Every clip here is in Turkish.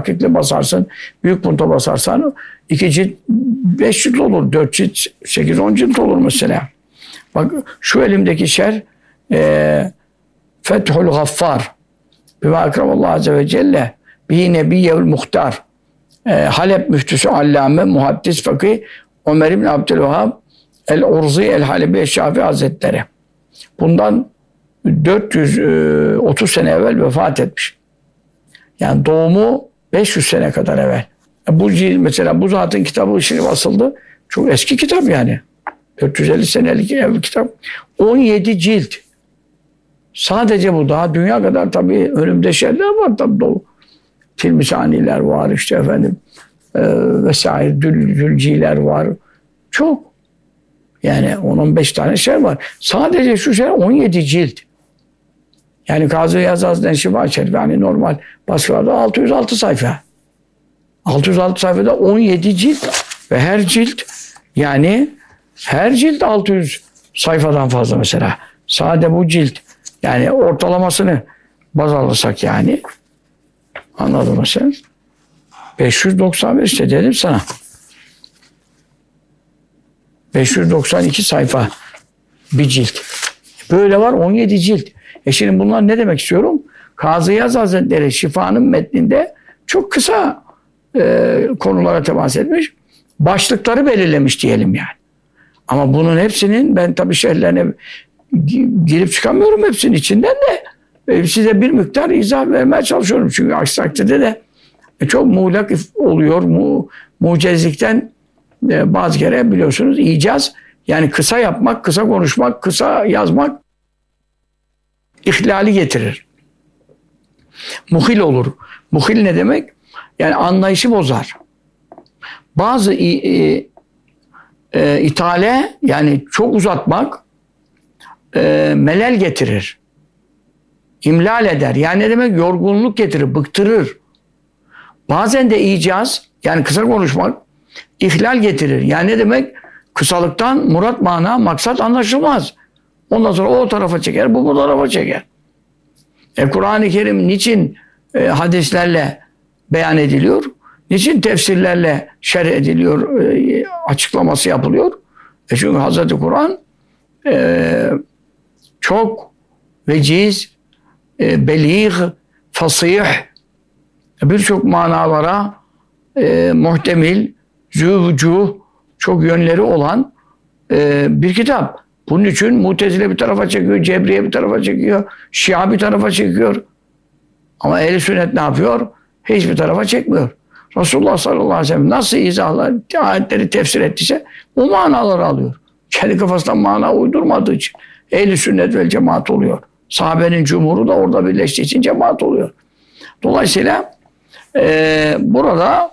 tahkikle basarsın, büyük punta basarsan 2 cilt 5 cilt olur, 4 cilt 8-10 cilt olur mesela. Bak şu elimdeki şer Fethul Gaffar bima ekremallahu azze ve celle bihi nebiyyevül muhtar Halep müftüsü allame muhaddis fakih Ömer İbni Abdülvehhab el-Urzi el-Halebi el-Şafii Hazretleri. Bundan 430 sene evvel vefat etmiş. Yani doğumu 500 sene kadar evvel. Bu mesela bu zatın kitabı şimdi basıldı. Çok eski kitap yani. 450 senelik evvel kitap. 17 cilt. Sadece bu, daha dünya kadar tabii önümde şeyler var tabii dolu. Tilmisaniler var işte efendim vesaire dülciler var. Çok. Yani 10-15 tane şey var. Sadece şu şey 17 cilt. Yani Kazı Yaz Hazretleri Şifa Şerifi yani normal baskılarda 606 sayfa. 606 sayfada 17 cilt ve her cilt yani her cilt 600 sayfadan fazla mesela. Sade bu cilt yani ortalamasını baz alırsak yani anladın mı sen? 591 işte dedim sana. 592 sayfa bir cilt. Böyle var 17 cilt. Şimdi bunlar ne demek istiyorum? Kazı Yaz Hazretleri Şifa'nın metninde çok kısa konulara temas etmiş. Başlıkları belirlemiş diyelim yani. Ama bunun hepsinin ben tabii şerhlerine girip çıkamıyorum hepsinin içinden de size bir miktar izah vermeye çalışıyorum. Çünkü aksi takdirde de çok muğlak oluyor. Mucizlikten bazı kere biliyorsunuz icaz yani kısa yapmak, kısa konuşmak, kısa yazmak ihlali getirir. Muhil olur. Muhil ne demek? Yani anlayışı bozar. Bazı itale yani çok uzatmak melel getirir. İmlal eder. Yani ne demek? Yorgunluk getirir, bıktırır. Bazen de icaz yani kısa konuşmak ihlal getirir. Yani ne demek? Kısalıktan murat mana, maksat anlaşılmaz. Ondan sonra o tarafa çeker, bu tarafa çeker. Kur'an-ı Kerim niçin hadislerle beyan ediliyor? Niçin tefsirlerle şerh ediliyor, açıklaması yapılıyor? Çünkü Hazreti Kur'an çok veciz, belîg, fasih, birçok manalara muhtemil, züvcuh, çok yönleri olan bir kitap. Bunun için Mutezile bir tarafa çekiyor, Cebriye bir tarafa çekiyor, Şia bir tarafa çekiyor. Ama Ehl-i Sünnet ne yapıyor? Hiçbir tarafa çekmiyor. Resulullah sallallahu aleyhi ve sellem nasıl izahlar, ayetleri tefsir ettiyse o manaları alıyor. Kendi kafasından mana uydurmadığı için Ehl-i Sünnet vel cemaat oluyor. Sahabenin cumhuru da orada birleştiği için cemaat oluyor. Dolayısıyla burada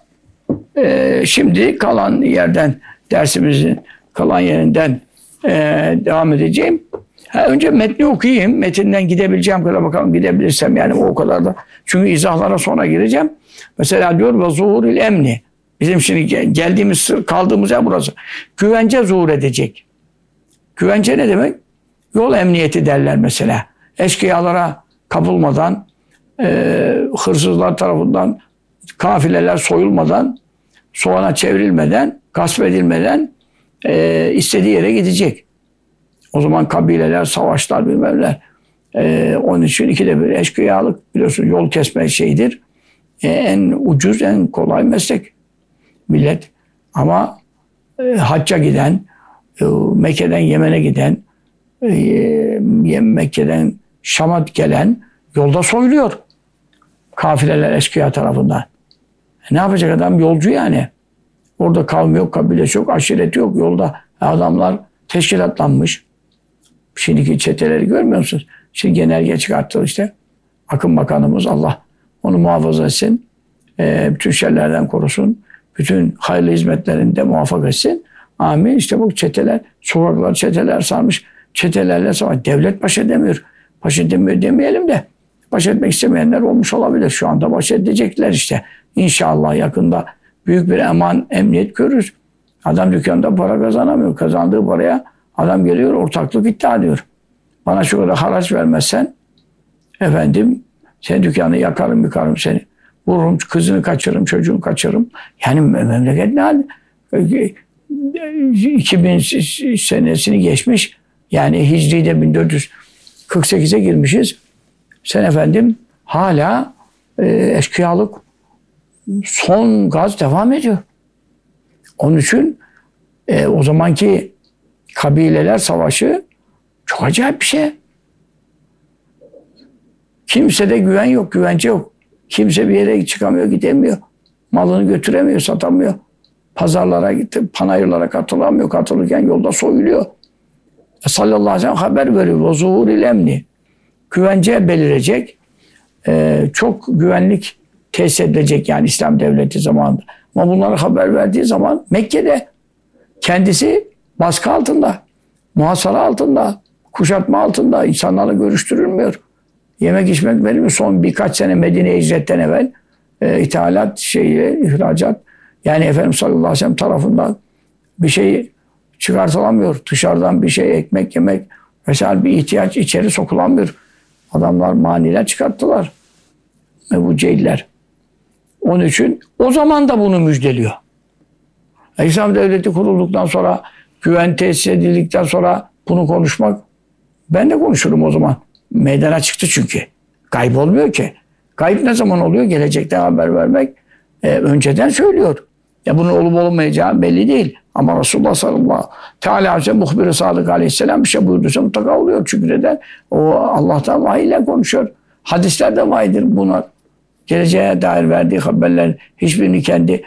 şimdi kalan yerden dersimizin kalan yerinden devam edeceğim. Önce metni okuyayım. Metinden gidebileceğim kadar bakalım gidebilirsem yani o kadar da. Çünkü izahlara sonra gireceğim. Mesela diyor ve zuhuril emni. Bizim şimdi geldiğimiz kaldığımız yer burası. Güvence zuhur edecek. Güvence ne demek? Yol emniyeti derler mesela. Eşkıyalara kapılmadan hırsızlar tarafından kafileler soyulmadan soğana çevrilmeden gasp edilmeden istediği yere gidecek. O zaman kabileler, savaşlar bilmemler. Onun için ikide bir eşkıyalık biliyorsun yol kesme şeyidir. En ucuz, en kolay meslek. Millet ama hacca giden, Mekke'den Yemen'e giden, Mekke'den Şam'a gelen yolda soyuluyor. Kafileler eşkıya tarafından. Ne yapacak adam? Yolcu yani. Orada kavmi yok, kabilesi yok, aşireti yok. Yolda adamlar teşkilatlanmış. Şimdiki çeteleri görmüyor musunuz? Şimdi genelge çıkarttı işte. Akın Bakanımız Allah onu muhafaza etsin. Bütün şerlerden korusun. Bütün hayırlı hizmetlerinde muvaffak etsin. Amin. İşte bu çeteler, sokaklar çeteler sarmış. Çetelerle savaş. Devlet baş edemiyor. Baş edemiyor demeyelim de baş etmek istemeyenler olmuş olabilir. Şu anda baş edecekler işte. İnşallah yakında büyük bir emniyet görürüz. Adam dükkanda para kazanamıyor. Kazandığı paraya adam geliyor ortaklık iddia ediyor. Bana şu kadar haraç vermezsen efendim sen dükkanı yakarım yıkarım seni. vururum, kızını kaçırırım, çocuğunu kaçırırım. Yani memleket ne halde? 2000 senesini geçmiş. Yani Hicri'de 1448'e girmişiz. Sen efendim hala eşkıyalık son gaz devam ediyor. Onun için o zamanki kabileler savaşı çok acayip bir şey. Kimsede güven yok, güvence yok. Kimse bir yere çıkamıyor, gidemiyor. Malını götüremiyor, satamıyor. Pazarlara gitti, panayırlara katılamıyor. Katılırken yolda soyuluyor. Sallallahu aleyhi ve sellem haber veriyor. Zuhuril emni. Güvence belirecek. Çok güvenlik tesis edilecek yani İslam devleti zamanında. Ama bunları haber verdiği zaman Mekke'de kendisi baskı altında, muhasara altında, kuşatma altında, insanlarla görüştürülmüyor. Yemek içmek verilmiyor. Son birkaç sene Medine'ye hicretten evvel ithalat, ihracat yani Efendimiz sallallahu aleyhi ve sellem tarafından bir şey çıkartılamıyor. Dışarıdan bir şey ekmek yemek mesela bir ihtiyaç içeri sokulamıyor. Adamlar maniler çıkarttılar. Bu cehiller. Onun için o zaman da bunu müjdeliyor. İslam devleti kurulduktan sonra güven tesis edildikten sonra bunu konuşmak ben de konuşurum o zaman. Meydana çıktı çünkü. Gayb olmuyor ki. Gayb ne zaman oluyor? Gelecekten haber vermek önceden söylüyor. Ya bunun olup olmayacağı belli değil. Ama Resulullah sallallahu aleyhi ve sellem muhbir-i sadık aleyhisselam bir şey buyurduysa mutlaka oluyor. Çünkü neden? O Allah'tan vahiy ile konuşuyor. Hadislerde vahiydir bunlar. Geleceğe dair verdiği haberler hiçbirini kendi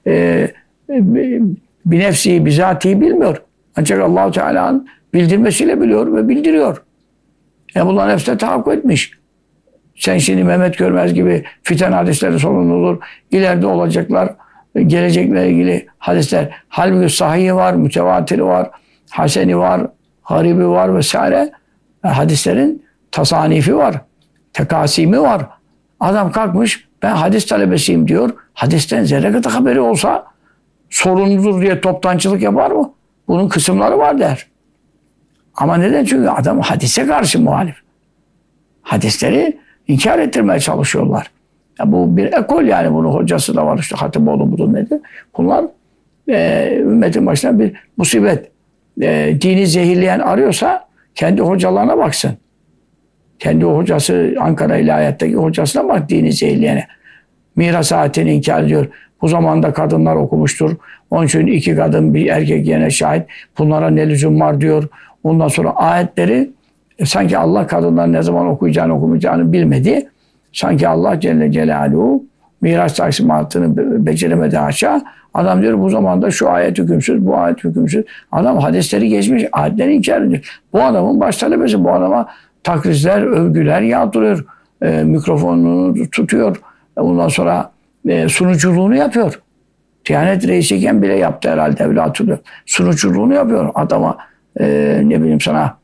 bir nefsi, bizatihi bilmiyor. Ancak Allah-u Teala'nın bildirmesiyle biliyor ve bildiriyor. Bunların hepsine tahakkuk etmiş. Sen şimdi Mehmet Görmez gibi fiten hadisleri sorumludur. İleride olacaklar, gelecekle ilgili hadisler. Halbuki sahihi var, mütevatiri var, haseni var, garibi var vesaire. Hadislerin tasanifi var, tekasimi var. Adam kalkmış, ben hadis talebesiyim diyor. Hadisten zerre kadar haberi olsa sorumludur diye toptancılık yapar mı? Bunun kısımları var der. Ama neden? Çünkü adam hadise karşı muhalif. Hadisleri inkar ettirmeye çalışıyorlar. Ya bu bir ekol yani bunun hocası da var işte Hatipoğlu mudur nedir? Bunlar ümmetin başına bir musibet. Dini zehirleyen arıyorsa kendi hocalarına baksın. Kendi hocası Ankara İlahiyat'taki hocasına bak dini zehirleyene. Miras saatini inkar ediyor. Bu zamanda kadınlar okumuştur. Onun için 2 kadın bir erkek yerine şahit. Bunlara ne lüzum var diyor. Ondan sonra ayetleri sanki Allah kadınlar ne zaman okuyacağını okumayacağını bilmedi. Sanki Allah Celle Celaluhu miras taksimatını beceremedi haşa. Adam diyor bu zamanda şu ayet hükümsüz, bu ayet hükümsüz. Adam hadisleri geçmiş, ayetleri inkar ediyor. Bu adamın baş talebesi. Bu adama takrizler, övgüler yağdırıyor. Mikrofonunu tutuyor. Ondan sonra sunuculuğunu yapıyor. Diyanet reisiyken bile yaptı herhalde öyle hatırlıyor. Sunuculuğunu yapıyor. Adama ne bileyim sana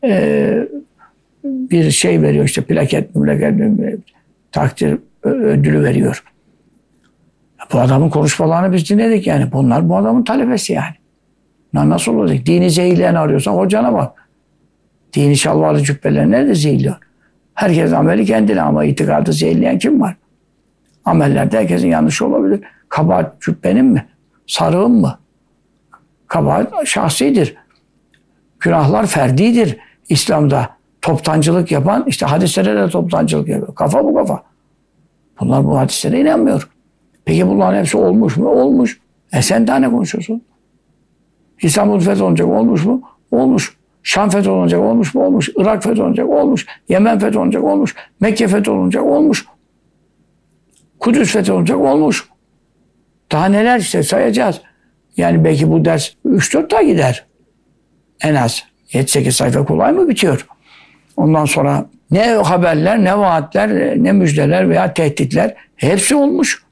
bir şey veriyor işte plaket, takdir ödülü veriyor. Bu adamın konuşmalarını biz dinledik yani. Bunlar bu adamın talebesi yani. Nasıl olacak? Dini zehirleyen arıyorsan hocana bak. Dini şalvarlı cübbeler nerede zehirliyor? Herkes ameli kendine ama itikadı zehirleyen kim var? Amellerde herkesin yanlışı olabilir. Kabahat cübbenin mi? Sarığın mı? Kabahat şahsidir. Günahlar ferdidir. İslam'da toptancılık yapan, işte hadislere de toptancılık yapıyor. Kafa bu kafa. Bunlar bu hadislere inanmıyor. Peki bunların hepsi olmuş mu? Olmuş. Sen daha ne konuşuyorsun? İstanbul fetholunacak olmuş mu? Olmuş. Şam fetholunacak olmuş mu? Olmuş. Irak fetholunacak olmuş. Yemen fetholunacak olmuş. Mekke fetholunacak olmuş. Kudüs fetholunacak olmuş. Daha neler işte sayacağız. Yani belki bu ders 3-4 daha gider. En az. 7-8 sayfa kolay mı bitiyor? Ondan sonra ne haberler, ne vaatler, ne müjdeler veya tehditler hepsi olmuş.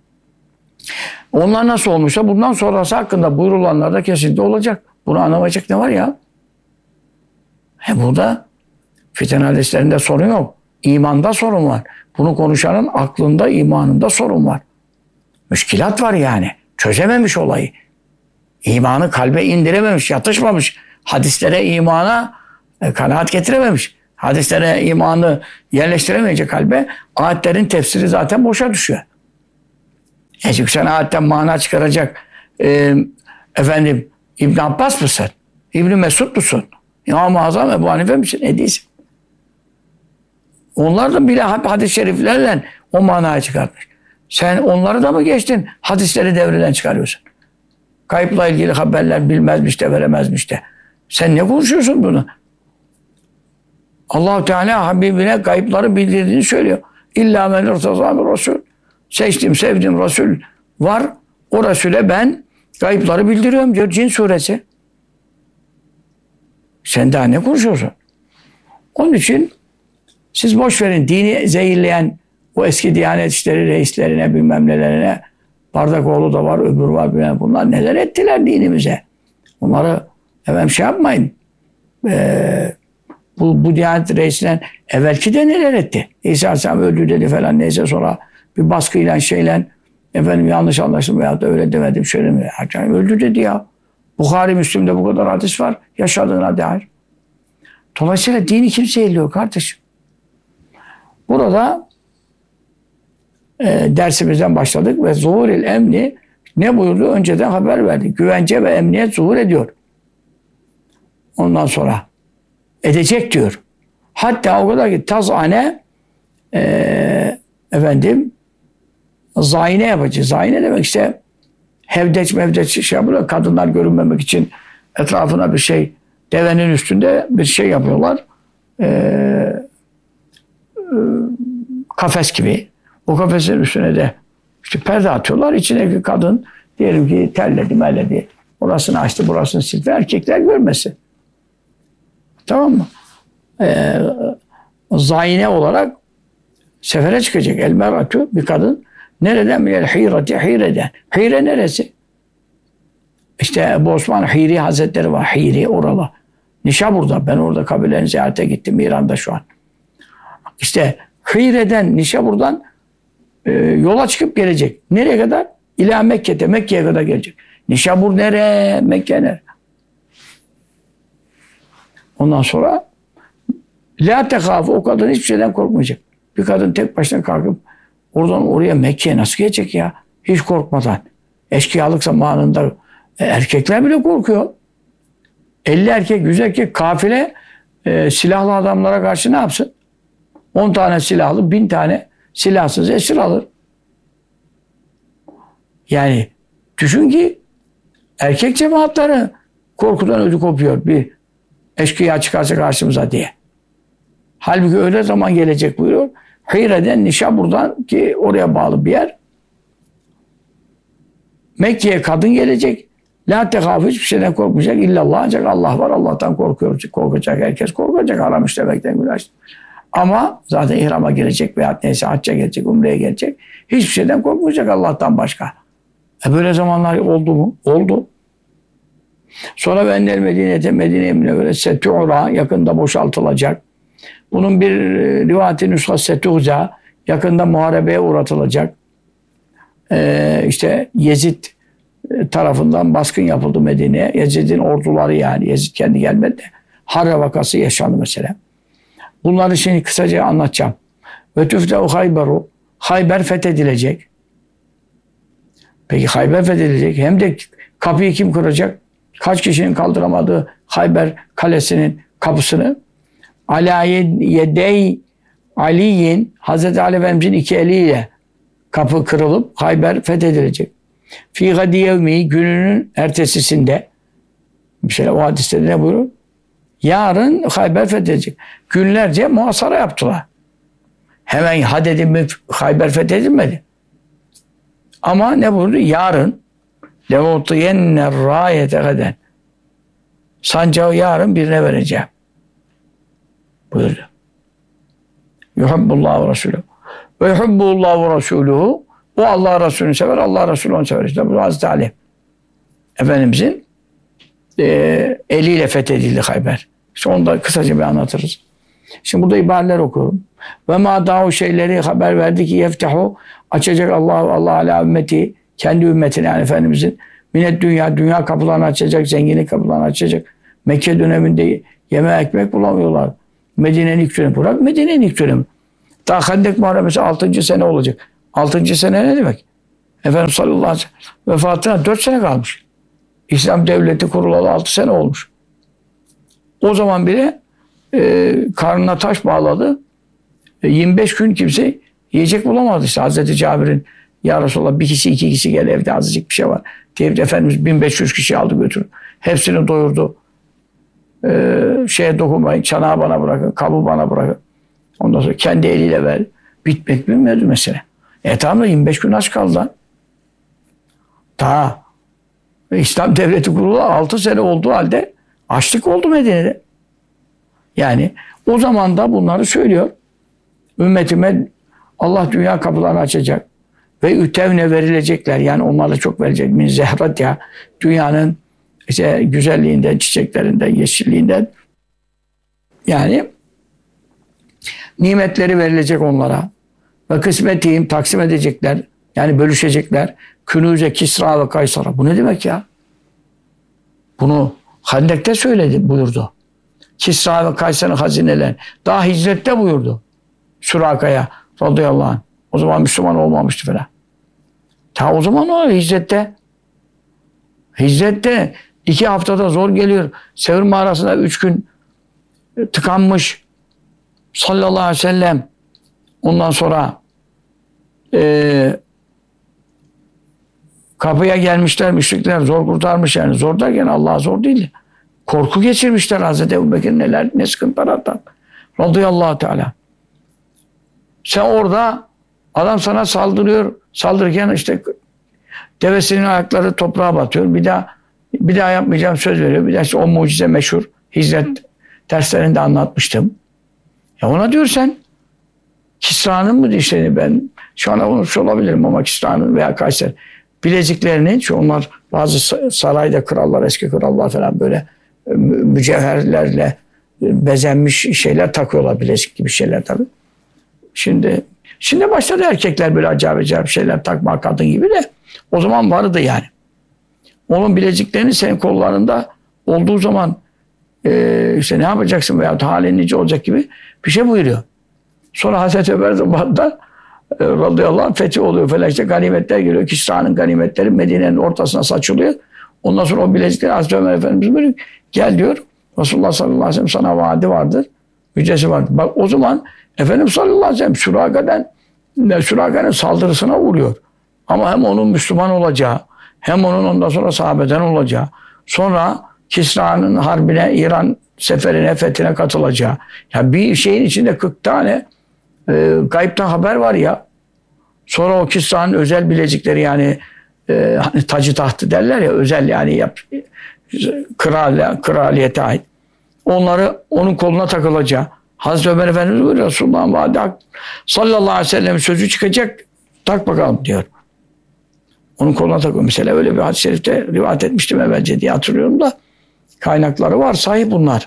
Onlar nasıl olmuşsa bundan sonrası hakkında buyurulanlar da kesinlikle olacak. Bunu anlamayacak ne var ya? Burada fiten hadislerinde sorun yok. İmanda sorun var. Bunu konuşanın aklında, imanında sorun var. Müşkilat var yani. Çözememiş olayı. İmanı kalbe indirememiş, yatışmamış. Hadislere, imana kanaat getirememiş. Hadislere, imanı yerleştiremeyecek kalbe ayetlerin tefsiri zaten boşa düşüyor. Çünkü sen ayetten mana çıkaracak efendim İbn Abbas mısın? İbn Mesud musun? İmam-ı Azam Ebu Hanife misin? Ne değilsin? Onlar da bile hadis-i şeriflerle o manayı çıkartmış. Sen onları da mı geçtin? Hadisleri devreden çıkarıyorsun. Kayıpla ilgili haberler bilmezmiş de veremezmiş de. Sen ne konuşuyorsun bunu? Allah-u Teala Habibine kayıpları bildirdiğini söylüyor. İlla men irtazâ Resul. Seçtim, sevdim Resul var. O Resul'e ben kayıpları bildiriyorum diyor Cin suresi. Sen daha ne konuşuyorsun? Onun için siz boş verin. Dini zehirleyen o eski Diyanet İşleri reislerine bilmem nelerine Bardakoğlu da var, öbür var bilmem bunlar neler ettiler dinimize. Onları hemen şey yapmayın. Bu Diyanet reisinden evvelki de neler etti? İsa Aleyhisselam öldü dedi falan neyse sonra bir baskıyla şeyle efendim yanlış anlaşılma veyahut da öyle demedim şöyle mi? Öldü dedi ya. Bukhari Müslim'de bu kadar hadis var yaşadığına dair. Dolayısıyla dini kimse elliyor kardeşim. Burada dersimizden başladık ve zuhuril emni ne buyurdu? Önceden haber verdi. Güvence ve emniyet zuhur ediyor. Ondan sonra edecek diyor. Hatta o kadar ki tazane efendim zayine yapacak. Zayine demek işte hevdeç şey yapıyorlar. Kadınlar görünmemek için etrafına bir şey devenin üstünde bir şey yapıyorlar. Kafes gibi. O kafesin üstüne de işte perde atıyorlar. İçindeki kadın diyelim ki terledi melledi. Orasını açtı burasını sildi. Erkekler görmesin. Tamam mı? Zayine olarak sefere çıkacak. El meratu bir kadın. Nereden bilir? Hire'den. Hire neresi? İşte Ebu Osman Hiri Hazretleri var. Hiri oralı. Nişabur'da. Ben orada kabilelerini ziyarete gittim. İran'da şu an. İşte Hire'den, Nişabur'dan yola çıkıp gelecek. Nereye kadar? İlâ Mekke'de. Mekke'ye kadar gelecek. Nişabur nere? Mekke nere? Ondan sonra la tekâfı o kadın hiçbir şeyden korkmayacak. Bir kadın tek başına kalkıp oradan oraya Mekke'ye nasıl gelecek ya? Hiç korkmadan. Eşkıyalık zamanında erkekler bile korkuyor. 50 erkek, 100 erkek kafile silahlı adamlara karşı ne yapsın? 10 tane silahlı, 1000 tane silahsız esir alır. Yani düşün ki erkek cemaatleri korkudan ödü kopuyor bir eşkıya çıkarsa karşımıza diye. Halbuki öyle zaman gelecek buyuruyor. Hire'den, Nişabur'dan ki oraya bağlı bir yer. Mekke'ye kadın gelecek. La tekâfı hiçbir şeyden korkmayacak. İllallah ancak Allah var. Allah'tan korkuyor. Korkacak. Herkes korkacak. Haram işlemekten günah. Ama zaten ihrama girecek veya neyse hacca gelecek, umreye gelecek. Hiçbir şeyden korkmayacak Allah'tan başka. Böyle zamanlar oldu mu? Oldu. Sonra Vendel Medine'de Medine-i Münevvere Setûra yakında boşaltılacak. Bunun bir rivayeti nüshası Setûza yakında muharebeye uğratılacak. İşte Yezid tarafından baskın yapıldı Medine'ye. Yezid'in orduları yani. Yezid kendi gelmedi de. Harra vakası yaşandı mesela. Bunları şimdi kısaca anlatacağım. Ve tüfte'u Hayberu. Hayber fethedilecek. Peki Hayber fethedilecek. Hem de kapıyı kim kıracak? Kaç kişinin kaldıramadığı Hayber kalesinin kapısını? Alâ yedey Ali'nin Hazreti Ali Efendimiz'in iki eliyle kapı kırılıp Hayber fethedilecek. Fî gadi yevmi gününün ertesisinde mesela o hadiste ne buyuruyor? Yarın Hayber fethedilecek. Günlerce muhasara yaptılar. Hemen hadedin mi Hayber fethedilmedi. Ama ne buyurdu? Yarın levutiyenne râyete gaden sancağı yarın birine vereceğim. Buyurdu. Yuhibbullahu ve Resulü. Ve yuhibbullahu ve Resulühü. O Allah Resulü'nü sever, Allah Resulü onu sever. İşte bu Hazreti Ali Efendimizin eliyle fethedildi Hayber. İşte onu da kısaca bir anlatırız. Şimdi burada ibareler okuyorum. Ve ma dahu şeyleri haber verdi ki yeftehu açacak Allah ala ümmeti kendi ümmetine yani Efendimizin minnet dünya kapılarını açacak, zenginlik kapılarını açacak. Mekke döneminde yeme ekmek bulamıyorlar. Medine'nin ilk dönemi. Bırak Medine'nin ilk dönemi. Daha Hendek Muharebesi 6. sene olacak. 6. sene ne demek? Efendimiz sallallahu aleyhi ve sellem vefatına 4 sene kalmış. İslam devleti kurulalı 6 sene olmuş. O zaman bile karnına taş bağladı. 25 gün kimse yiyecek bulamadı işte. Hazreti Cabir'in ya Resulallah bir kişi 2 kişi gel evde azıcık bir şey var. Deyip Efendimiz 1500 kişi aldı götürdü. Hepsini doyurdu. Şeye dokunmayın, çanağı bana bırakın, kabı bana bırakın. Ondan sonra kendi eliyle ver. Bitmek bilmiyordu mesele. Tamam da 25 gün aç kaldı lan. Daha İslam devleti kurulu 6 sene olduğu halde açlık oldu Medine'de. Yani o zaman da bunları söylüyor. Ümmetime Allah dünya kapılarını açacak. Ve ütevne verilecekler. Yani onlarla çok verecek. Min zehrat ya. Dünyanın işte güzelliğinden, çiçeklerinden, yeşilliğinden. Yani nimetleri verilecek onlara. Ve kısmetiyim taksim edecekler. Yani bölüşecekler. Künüze, Kisra ve Kaysar'a. Bu ne demek ya? Bunu Hendek'te söyledi, buyurdu. Kisra ve Kaysar'ın hazineleri. Daha hicrette buyurdu. Süraka'ya radıyallahu anh. O zaman Müslüman olmamıştı falan. Ta o zaman o hicrette. Hicrette 2 haftada zor geliyor. Sevr mağarasında 3 gün tıkanmış. Sallallahu aleyhi ve sellem. Ondan sonra kapıya gelmişler müşrikler. Zor kurtarmış yani. Zor derken Allah'a zor değil. Korku geçirmişler Hazreti Ebubekir ne sıkıntılar atlar. Radıyallahu teala. Sen orada adam sana saldırıyor. Saldırırken işte devesinin ayakları toprağa batıyor. Bir daha yapmayacağım söz veriyor. Bir daha işte o mucize meşhur. Hicret derslerinde anlatmıştım. Ya ona diyor sen Kisra'nın mı dişlerini ben şu an unutmuş olabilirim ama Kisra'nın veya Kayser bileziklerini şu onlar bazı sarayda krallar eski krallar falan böyle mücevherlerle bezenmiş şeyler takıyorlar bilezik gibi şeyler tabii. Şimdi başladı erkekler böyle acayip şeyler takma kadın gibi de o zaman vardı yani. Onun bileziklerini senin kollarında olduğu zaman işte ne yapacaksın veya halin nice olacak gibi bir şey buyuruyor. Sonra Hazreti Ömer zamanında radıyallahu anh fethi oluyor falan işte ganimetler geliyor. Kisra'nın ganimetleri Medine'nin ortasına saçılıyor. Ondan sonra o bilezikleri Hazreti Ömer Efendimiz böyle gel diyor. Resulullah sallallahu aleyhi ve sellem sana vaadi vardır. Müjdesi vardır. Bak o zaman Efendimiz sallallahu aleyhi ve sellem Süraka'nın saldırısına uğruyor. Ama hem onun Müslüman olacağı hem onun ondan sonra sahabeden olacağı sonra Kisra'nın harbine İran seferine fethine katılacağı. Ya bir şeyin içinde 40 tane gayipten haber var ya. Sonra o Kisra'nın özel bilezikleri yani hani tacı tahtı derler ya özel yani kraliyete ait. Onları onun koluna takılacağı. Hazreti Ömer Efendimiz buyuruyor Resulullah'ın vaadi sallallahu aleyhi ve sellem sözü çıkacak tak bakalım diyor. Onun koluna takıyor. Mesela öyle bir hadis-i şerifte rivayet etmiştim evvelce diye hatırlıyorum da kaynakları var sahip bunlar.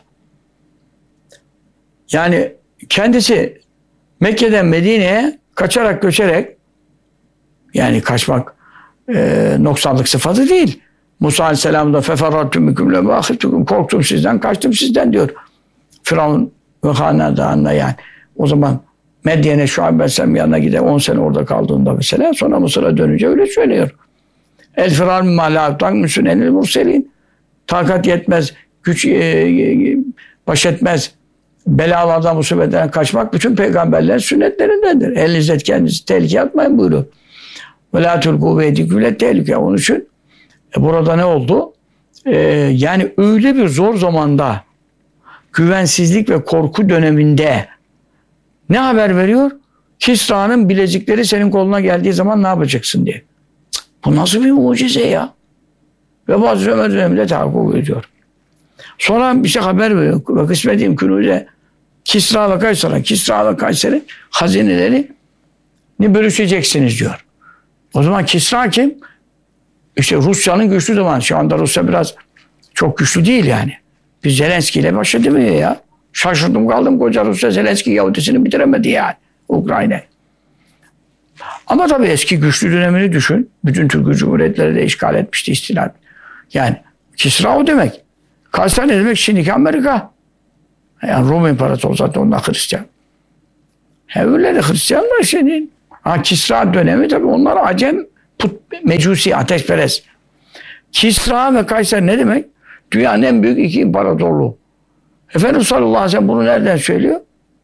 Yani kendisi Mekke'den Medine'ye kaçarak göçerek yani kaçmak noksanlık sıfatı değil. Musa Aleyhisselam da feferratüm mükümle vâhitüküm korktum sizden kaçtım sizden diyor. Firavun ve hanedanına yani. O zaman Medyen'e Şuayb Aleyhisselam yanına gider 10 sene orada kaldığında mesela sonra Mısır'a dönünce öyle söylüyor. El firar mimâlâhütan müsünenil murselin. Takat yetmez, güç baş etmez. Belalardan, musibetlerden kaçmak bütün peygamberlerin sünnetlerindendir. Elinizde kendinizi tehlikeye atmayın buyuruyor. Ve lâ tulkû beydikûle tehlike. Onun için burada ne oldu? Yani öyle bir zor zamanda güvensizlik ve korku döneminde ne haber veriyor? Kisra'nın bilezikleri senin koluna geldiği zaman ne yapacaksın diye. Bu nasıl bir mucize ya? Ve bazı Ömer döneminde tahakkuk ediyor. Sonra bir şey haber veriyor. Ve kısmetiyim künûze Kisra ve Kayser'in hazinelerini bölüşeceksiniz diyor. O zaman Kisra kim? İşte Rusya'nın güçlü zaman. Şu anda Rusya biraz çok güçlü değil yani. Biz Zelenski ile baş edemiyor ya. Şaşırdım kaldım koca Rusya Zelenski Yahudisini bitiremedi yani. Ukrayna. Ama tabii eski güçlü dönemini düşün. Bütün Türk Cumhuriyetleri de işgal etmişti istilal. Yani Kisra o demek. Kayser ne demek? Şimdiki Amerika. Yani Rum İmparatoru zaten onlar Hristiyan. Öyle de Hristiyanlar senin. Kisra dönemi tabii onlar Acem Mecusi, ateşperest. Kisra ve Kayser ne demek? Dünyanın en büyük iki imparatorluğu. Efendimiz sallallahu aleyhi ve sellem bunu nereden söylüyor?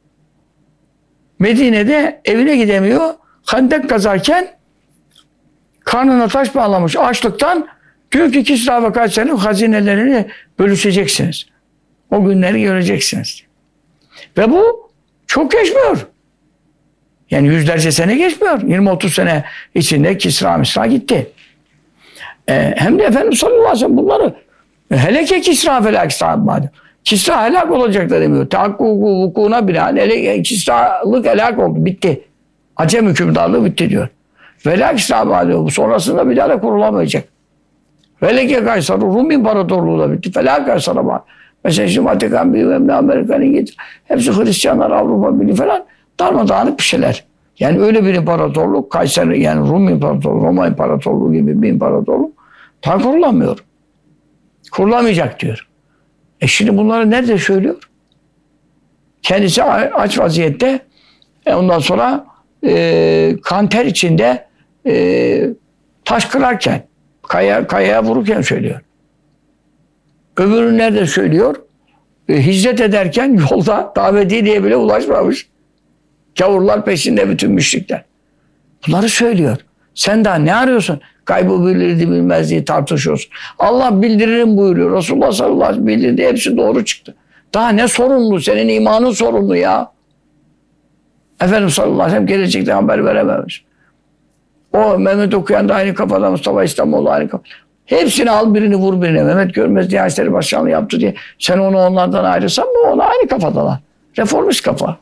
Medine'de evine gidemiyor. Hendek kazarken karnına taş bağlamış açlıktan, diyor ki Kisra ve Kayser'in hazinelerini bölüşeceksiniz. O günleri göreceksiniz. Ve bu çok geçmiyor. Yani yüzlerce sene geçmiyor. 20-30 sene içinde Kisra Misra gitti. Hem de Efendimiz sallallahu aleyhi ve sellem bunları heleke Kisra felak sahabbâdı. Kisra helak olacak da demiyor. Tahakkuku vukuuna binaen Kisra'lık helak oldu. Bitti. Acem hükümdarlığı bitti diyor. Velâ Kisra diyor. Sonrasında bir daha da kurulamayacak. Veleke Kaysar, Rum İmparatorluğu da bitti. Felâ Kaysar'a bağlı. Mesela şimdi Vatikan Birliği, Amerika'nın İngiltere, hepsi Hristiyanlar, Avrupa Birliği falan darmadağınık bir şeyler. Yani öyle bir imparatorluk, Kayser yani Rum İmparatorluğu, Roma İmparatorluğu gibi bir imparatorluk daha kurulamıyor. Kurulamayacak diyor. Şimdi bunları nerede söylüyor? Kendisi aç vaziyette ondan sonra kanter içinde taş kırarken kayaya vururken söylüyor. Öbürü nerede söylüyor? Hicret ederken yolda daveti diye bile ulaşmamış. Gavurlar peşinde bütün müşrikler. Bunları söylüyor. Sen daha ne arıyorsun? Gaybı bilirdi bilmez diye tartışıyorsun. Allah bildiririm buyuruyor. Resulullah sallallahu aleyhi ve sellem bildirdi. Hepsi doğru çıktı. Daha ne sorumlu? Senin imanın sorumlu ya. Efendimiz sallallahu aleyhi ve sellem gelecekten haber verememiş. O Mehmet okuyan da aynı kafada, Mustafa İslamoğlu aynı kafada. Hepsini al, birini vur birine. Mehmet Görmez Diyanet İşleri Başkanlığı yaptı diye sen onu onlardan ayırırsan mı? Ona aynı kafadalar. Reformist kafa.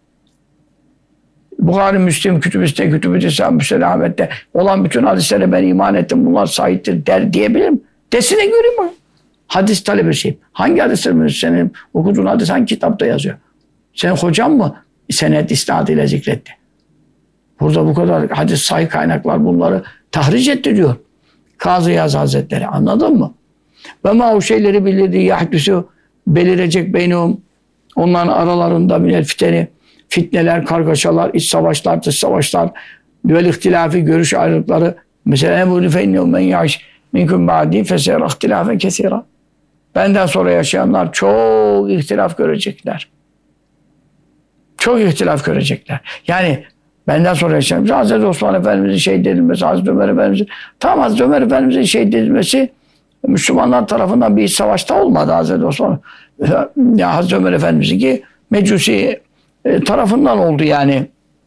Buhari, Müslim, Kütüb-i Kütüb-i Müselamet'te olan bütün hadislere ben iman ettim. Bunlar sahiptir der diyebilirim. Desine göreyim mi? Hadis talebesiyim. Hangi hadisler senin okuduğun hadis hangi kitapta yazıyor? Senin hocan mı senet isnadıyla zikretti? Burada bu kadar hadis sahih kaynaklar bunları tahric etti diyor. Kazı Yaz Hazretleri. Anladın mı? Ve ma o şeyleri bilirdi yahdüsü belirecek beynum. Onların aralarında minel fiteni, fitneler, kargaşalar, iç savaşlar, dış savaşlar, böyle ihtilafi görüş ayrılıkları. Mesela Ebu Feyni'u men yaş minkum ba'di fesera ihtilafen kesira. Benden sonra yaşayanlar çok ihtilaf görecekler. Çok ihtilaf görecekler. Yani benden sonra yaşayanlar, Hazreti Osman Efendimiz'in şehit edilmesi, Hazreti Ömer Efendimiz'in, tam Hazreti Ömer Efendimiz'in şehit edilmesi Müslümanlar tarafından bir iç savaşta olmadı Hazreti Osman. Ya Hazreti Ömer Efendimiz'in ki Mecusi tarafından oldu yani.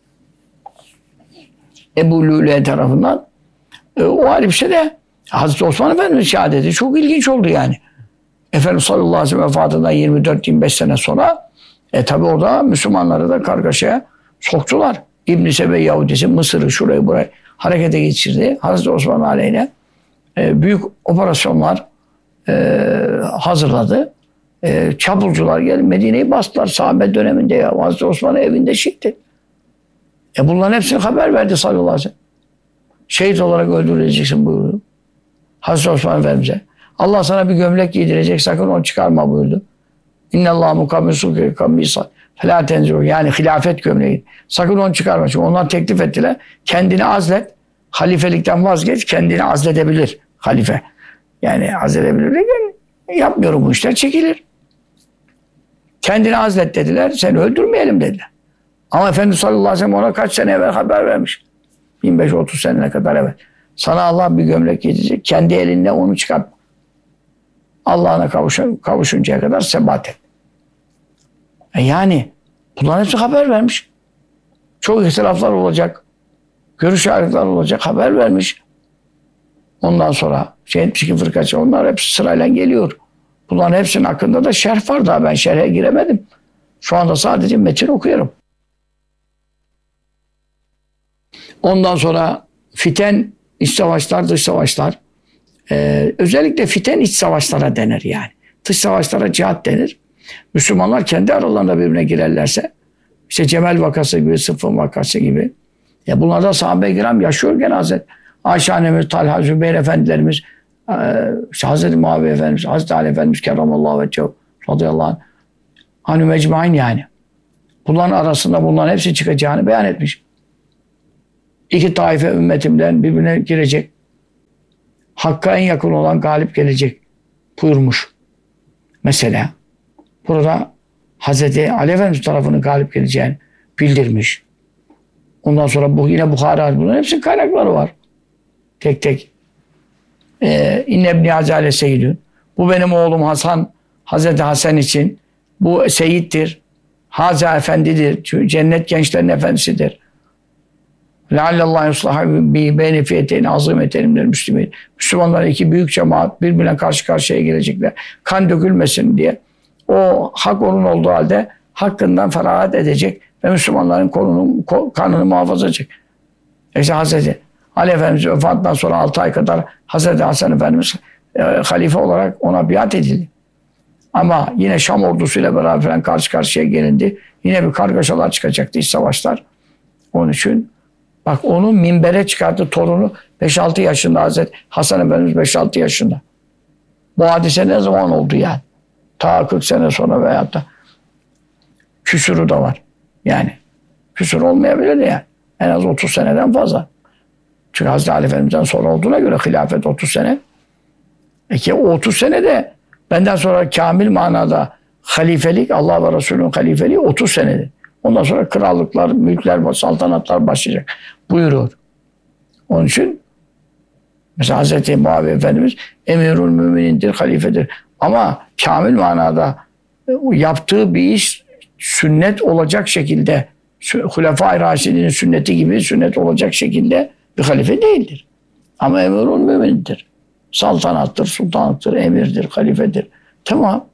Ebu Lüle tarafından. O ayrı bir şey de Hazreti Osman Efendimiz'in şehadeti çok ilginç oldu yani. Efendimiz sallallahu aleyhi ve sellem vefatından 24-25 sene sonra tabi orada Müslümanları da kargaşaya soktular. İbn-i Sebe Yahudisi Mısır'ı şurayı burayı harekete geçirdi. Hazreti Osman aleyhine büyük operasyonlar hazırladı. Çapulcular geldi. Medine'yi bastılar. Sahabe döneminde ya. Hazreti Osman'ın evinde şehit. Bunların hepsini haber verdi sallallahu aleyhi ve sellem. Şehit olarak öldürüleceksin buyurdu. Hazreti Osman Efendimiz'e. Allah sana bir gömlek giydirecek. Sakın onu çıkarma buyurdu. İnnallâhu mukammisûke kammisâ. Felâ tenziû. Yani hilafet gömleği. Sakın onu çıkarma. Çünkü onlar teklif ettiler. Kendini azlet. Halifelikten vazgeç. Kendini azledebilir halife. Yani azledebilir. Yapmıyorum bu işler. Çekilir. Kendini azlet dediler. Seni öldürmeyelim dediler. Ama Efendimiz sallallahu aleyhi ve sellem ona kaç sene evvel haber vermiş. 25-30 senene kadar evvel. Sana Allah bir gömlek giyecek. Kendi elinle onu çıkartma. Allah'ına kavuşuncaya kadar sebat et. Yani bunların hepsi haber vermiş. Çok ihtilaflar olacak. Görüş ayrılıkları olacak. Haber vermiş. Ondan sonra 72 fırkası onlar hepsi sırayla geliyor. Bunların hepsinin hakkında da şerh var daha. Ben şerhe giremedim. Şu anda sadece metin okuyorum. Ondan sonra fiten, iç savaşlar, dış savaşlar. Özellikle fiten iç savaşlara denir yani. Dış savaşlara cihat denir. Müslümanlar kendi aralarında birbirine girerlerse, işte Cemel vakası gibi, Sıffın vakası gibi. Bunlarda sahabe-i kiram yaşıyor gene Hazreti Ayşe annemiz, Talha, Zübeyir efendilerimiz, Hazreti Muaviye Efendimiz, Hazreti Ali Efendimiz, Kerramallahu vecehu, radıyallahu anh, anü mecmain yani. Bunların arasında bunların hepsi çıkacağını beyan etmiş. İki taife ümmetimden birbirine girecek. Hakka en yakın olan galip gelecek buyurmuş. Mesela burada Hazreti Ali Efendimiz tarafının galip geleceğini bildirmiş. Ondan sonra bu yine Bukhara, bunların hepsinin kaynakları var. Tek tek. İnne ibni Azale seyyidün. Bu benim oğlum Hasan, Hazreti Hasan için. Bu seyittir. Haza efendidir. Cennet gençlerin efendisidir. Leallallahu yuslaha bi beyni fiyeteyn azimetenimler müslümin. Müslümanlar iki büyük cemaat birbirine karşı karşıya gelecekler. Kan dökülmesin diye. O hak onun olduğu halde hakkından feragat edecek ve Müslümanların kanını muhafaza edecek. İşte Hazreti Ali Efendimiz vefatından sonra 6 ay kadar Hazreti Hasan Efendimiz halife olarak ona biat edildi. Ama yine Şam ordusuyla beraber falan karşı karşıya gelindi. Yine bir kargaşalar çıkacaktı, iç savaşlar. Onun için bak onun minbere çıkarttı torunu 5-6 yaşında Hazreti Hasan Efendimiz 5-6 yaşında. Bu hadise ne zaman oldu yani? Ta 40 sene sonra veyahut da küsürü de var. Yani küsür olmayabilir de yani. En az 30 seneden fazla. Çünkü Hazreti Ali Efendimiz'den sonra olduğuna göre hilafet 30 sene. Ki o 30 sene de benden sonra kamil manada halifelik, Allah ve Resulü'nün halifeliği 30 senedir. Ondan sonra krallıklar, mülkler, saltanatlar başlayacak buyuruyor. Onun için mesela Hazreti Muaviye Efendimiz emirül müminindir, halifedir. Ama kamil manada yaptığı bir iş sünnet olacak şekilde, Hulefai Raşidinin sünneti gibi sünnet olacak şekilde bir halife değildir. Ama emirül mümindir. Saltanattır, sultanlıktır, emirdir, halifedir. Tamam.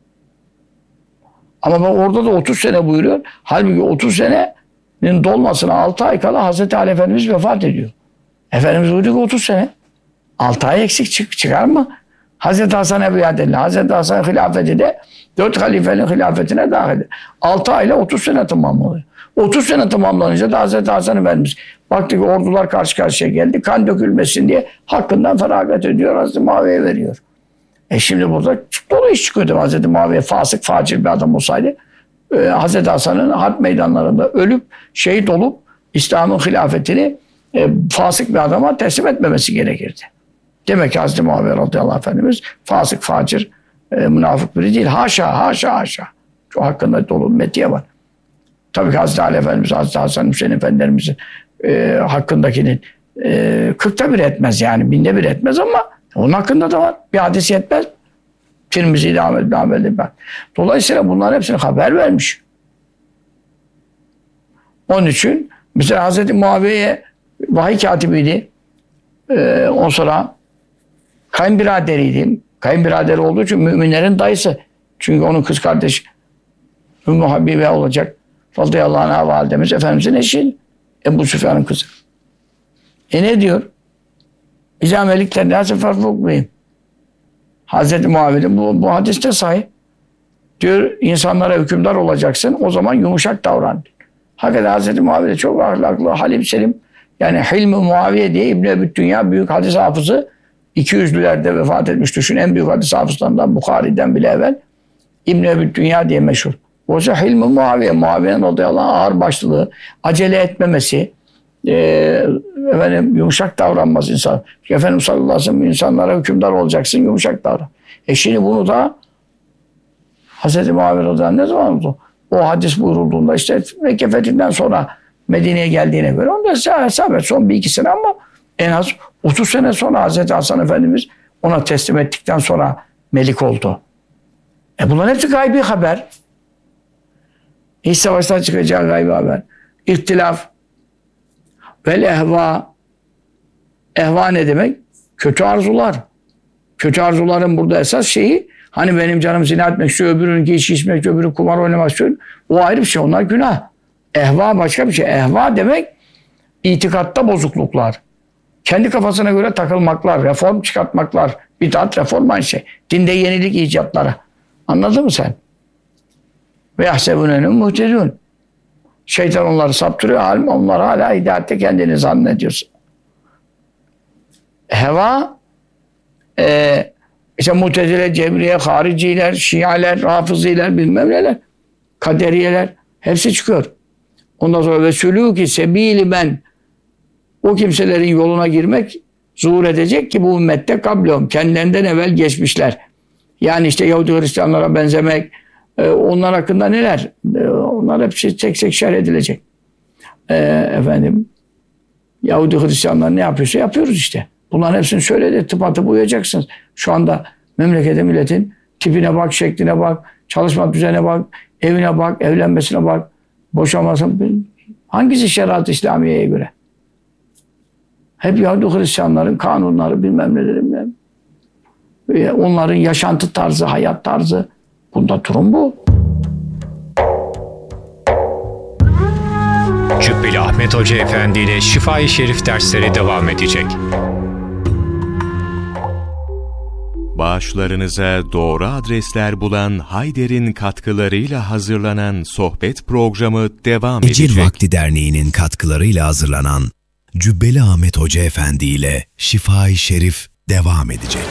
Ama bak orada da 30 sene buyuruyor. Halbuki 30 senenin dolmasına 6 ay kala Hazreti Ali Efendimiz vefat ediyor. Efendimiz buyuruyor ki 30 sene. 6 ay eksik çıkar mı? Hazreti Hasan'a biat edilir. Hazreti Hasan hilafeti de 4 halifenin hilafetine dahil edilir. 6 ayla 30 sene tamamlanıyor. 30 sene tamamlanınca da Hazreti Hasan Efendimiz baktı ki ordular karşı karşıya geldi. Kan dökülmesin diye hakkından feragat ediyor. Hazreti Muaviye veriyor. Şimdi burada dolu iş çıkıyordu. Hazreti Muaviye fasık, facir bir adam olsaydı Hazreti Hasan'ın harp meydanlarında ölüp şehit olup İslam'ın hilafetini fasık bir adama teslim etmemesi gerekirdi. Demek ki Hazreti Muaviye radıyallahu anh Efendimiz fasık, facir, münafık biri değil. Haşa, haşa, haşa. Şu hakkında dolu metiye var. Tabii ki Hazreti Ali Efendimiz, Hazreti Hasan Hüseyin Efendilerimizin hakkındakinin 40'ta bir etmez yani. 1000'de bir etmez ama onun hakkında da var. Bir hadis yetmez. Tirmizi devam edip ben. Dolayısıyla bunların hepsine haber vermiş. Onun için mesela Hazreti Muaviye vahiy katibiydi. Ondan sonra kayınbiraderiydi. Kayınbiraderi olduğu için müminlerin dayısı. Çünkü onun kız kardeşi Ümmü Habibe olacak. Radıyallahu anh'a validemiz Efendimizin eşi. Ebu Süfyan'ın kızı. Ne diyor? İzâ melikler nâse farfuk beyim. Hazreti Muaviye bu hadiste sahih. Diyor insanlara hükümdar olacaksın. O zaman yumuşak davran. Hakikaten Hazreti Muaviye çok ahlaklı, halim selim. Yani Hilm-i Muaviye diye İbn-i Ebüddünya büyük hadis hafızı 200'lülerde vefat etmiş. Düşün en büyük hadis hafızlarından Bukhari'den bile evvel İbn-i Ebüddünya diye meşhur. Oysa Hilm-i Muaviye, Muaviye'nin radıyallahu anh ağır başlılığı, acele etmemesi, yumuşak davranmaz insan. Efendimiz sallallahu aleyhi ve sellem insanlara hükümdar olacaksın, yumuşak davran. Şimdi bunu da Hazreti Muaviye radıyallahu anh ne zaman oldu? O hadis buyurulduğunda işte Mekke fethinden sonra Medine'ye geldiğine göre onda hesap son 1-2 sene ama en az 30 sene sonra Hazreti Hasan Efendimiz ona teslim ettikten sonra melik oldu. Bunların hepsi gaybi haber. İç savaştan çıkacağı gaybi haber. İhtilaf vel ehva. Ehva ne demek? Kötü arzular. Kötü arzuların burada esas şeyi hani benim canım zina etmek istiyor, öbürününki içki içmek istiyor, öbürü kumar oynamak istiyor. O ayrı bir şey. Onlar günah. Ehva başka bir şey. Ehva demek itikatta bozukluklar. Kendi kafasına göre takılmaklar, reform çıkartmaklar. Bid'at, reform aynı şey. Dinde yenilik icatları. Anladın mı sen? Ve yahsebunenhum muhtedun. Şeytan onları saptırıyor. Halbuki onlar hala hidayatte kendini zannediyorsun. Heva işte Mutezile, Cebriye, Hariciler, Şialer, Rafıziler, bilmem neler, Kaderiyeler hepsi çıkıyor. Ondan sonra ve sülûki sebîli men O kimselerin yoluna girmek zuhur edecek ki bu ümmette kablehum, kendilerinden evvel geçmişler. Yani işte Yahudi Hristiyanlara benzemek, onlar hakkında neler? Onlar hepsi tek tek şerh edilecek. Yahudi Hristiyanlar ne yapıyorsa yapıyoruz işte. Bunların hepsini söyledi. Tıpatıp uyacaksınız. Şu anda memlekete milletin tipine bak, şekline bak, çalışma düzenine bak, evine bak, evlenmesine bak, boşanmasına. Hangisi şeriat-ı İslamiye'ye göre? Hep Yahudi Hristiyanların kanunları bilmem neleri bilmem. Onların yaşantı tarzı, hayat tarzı. Bunda durum bu. Cübbeli Ahmet Hoca Efendi ile Şifa-i Şerif dersleri devam edecek. Bağışlarınıza doğru adresler bulan Hayder'in katkılarıyla hazırlanan sohbet programı devam edecek. Ecel Vakti Derneği'nin katkılarıyla hazırlanan Cübbeli Ahmet Hoca Efendi ile Şifa-i Şerif devam edecek.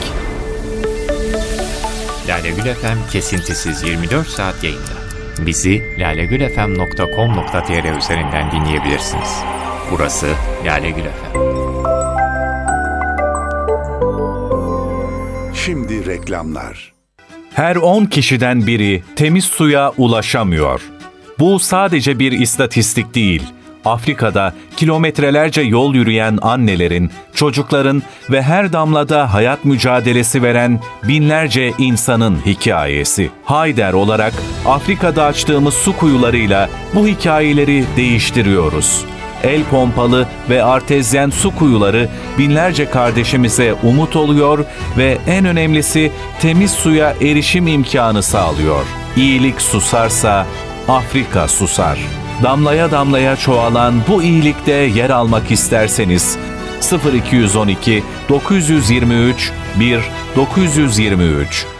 Lale Gül FM kesintisiz 24 saat yayında. Bizi lalegülfm.com.tr üzerinden dinleyebilirsiniz. Burası Lale Gül FM. Şimdi reklamlar. Her 10 kişiden biri temiz suya ulaşamıyor. Bu sadece bir istatistik değil. Afrika'da kilometrelerce yol yürüyen annelerin, çocukların ve her damlada hayat mücadelesi veren binlerce insanın hikayesi. Hayder olarak Afrika'da açtığımız su kuyularıyla bu hikayeleri değiştiriyoruz. El pompalı ve artezyen su kuyuları binlerce kardeşimize umut oluyor ve en önemlisi temiz suya erişim imkanı sağlıyor. İyilik susarsa Afrika susar. Damlaya damlaya çoğalan bu iyilikte yer almak isterseniz 0212 923 1923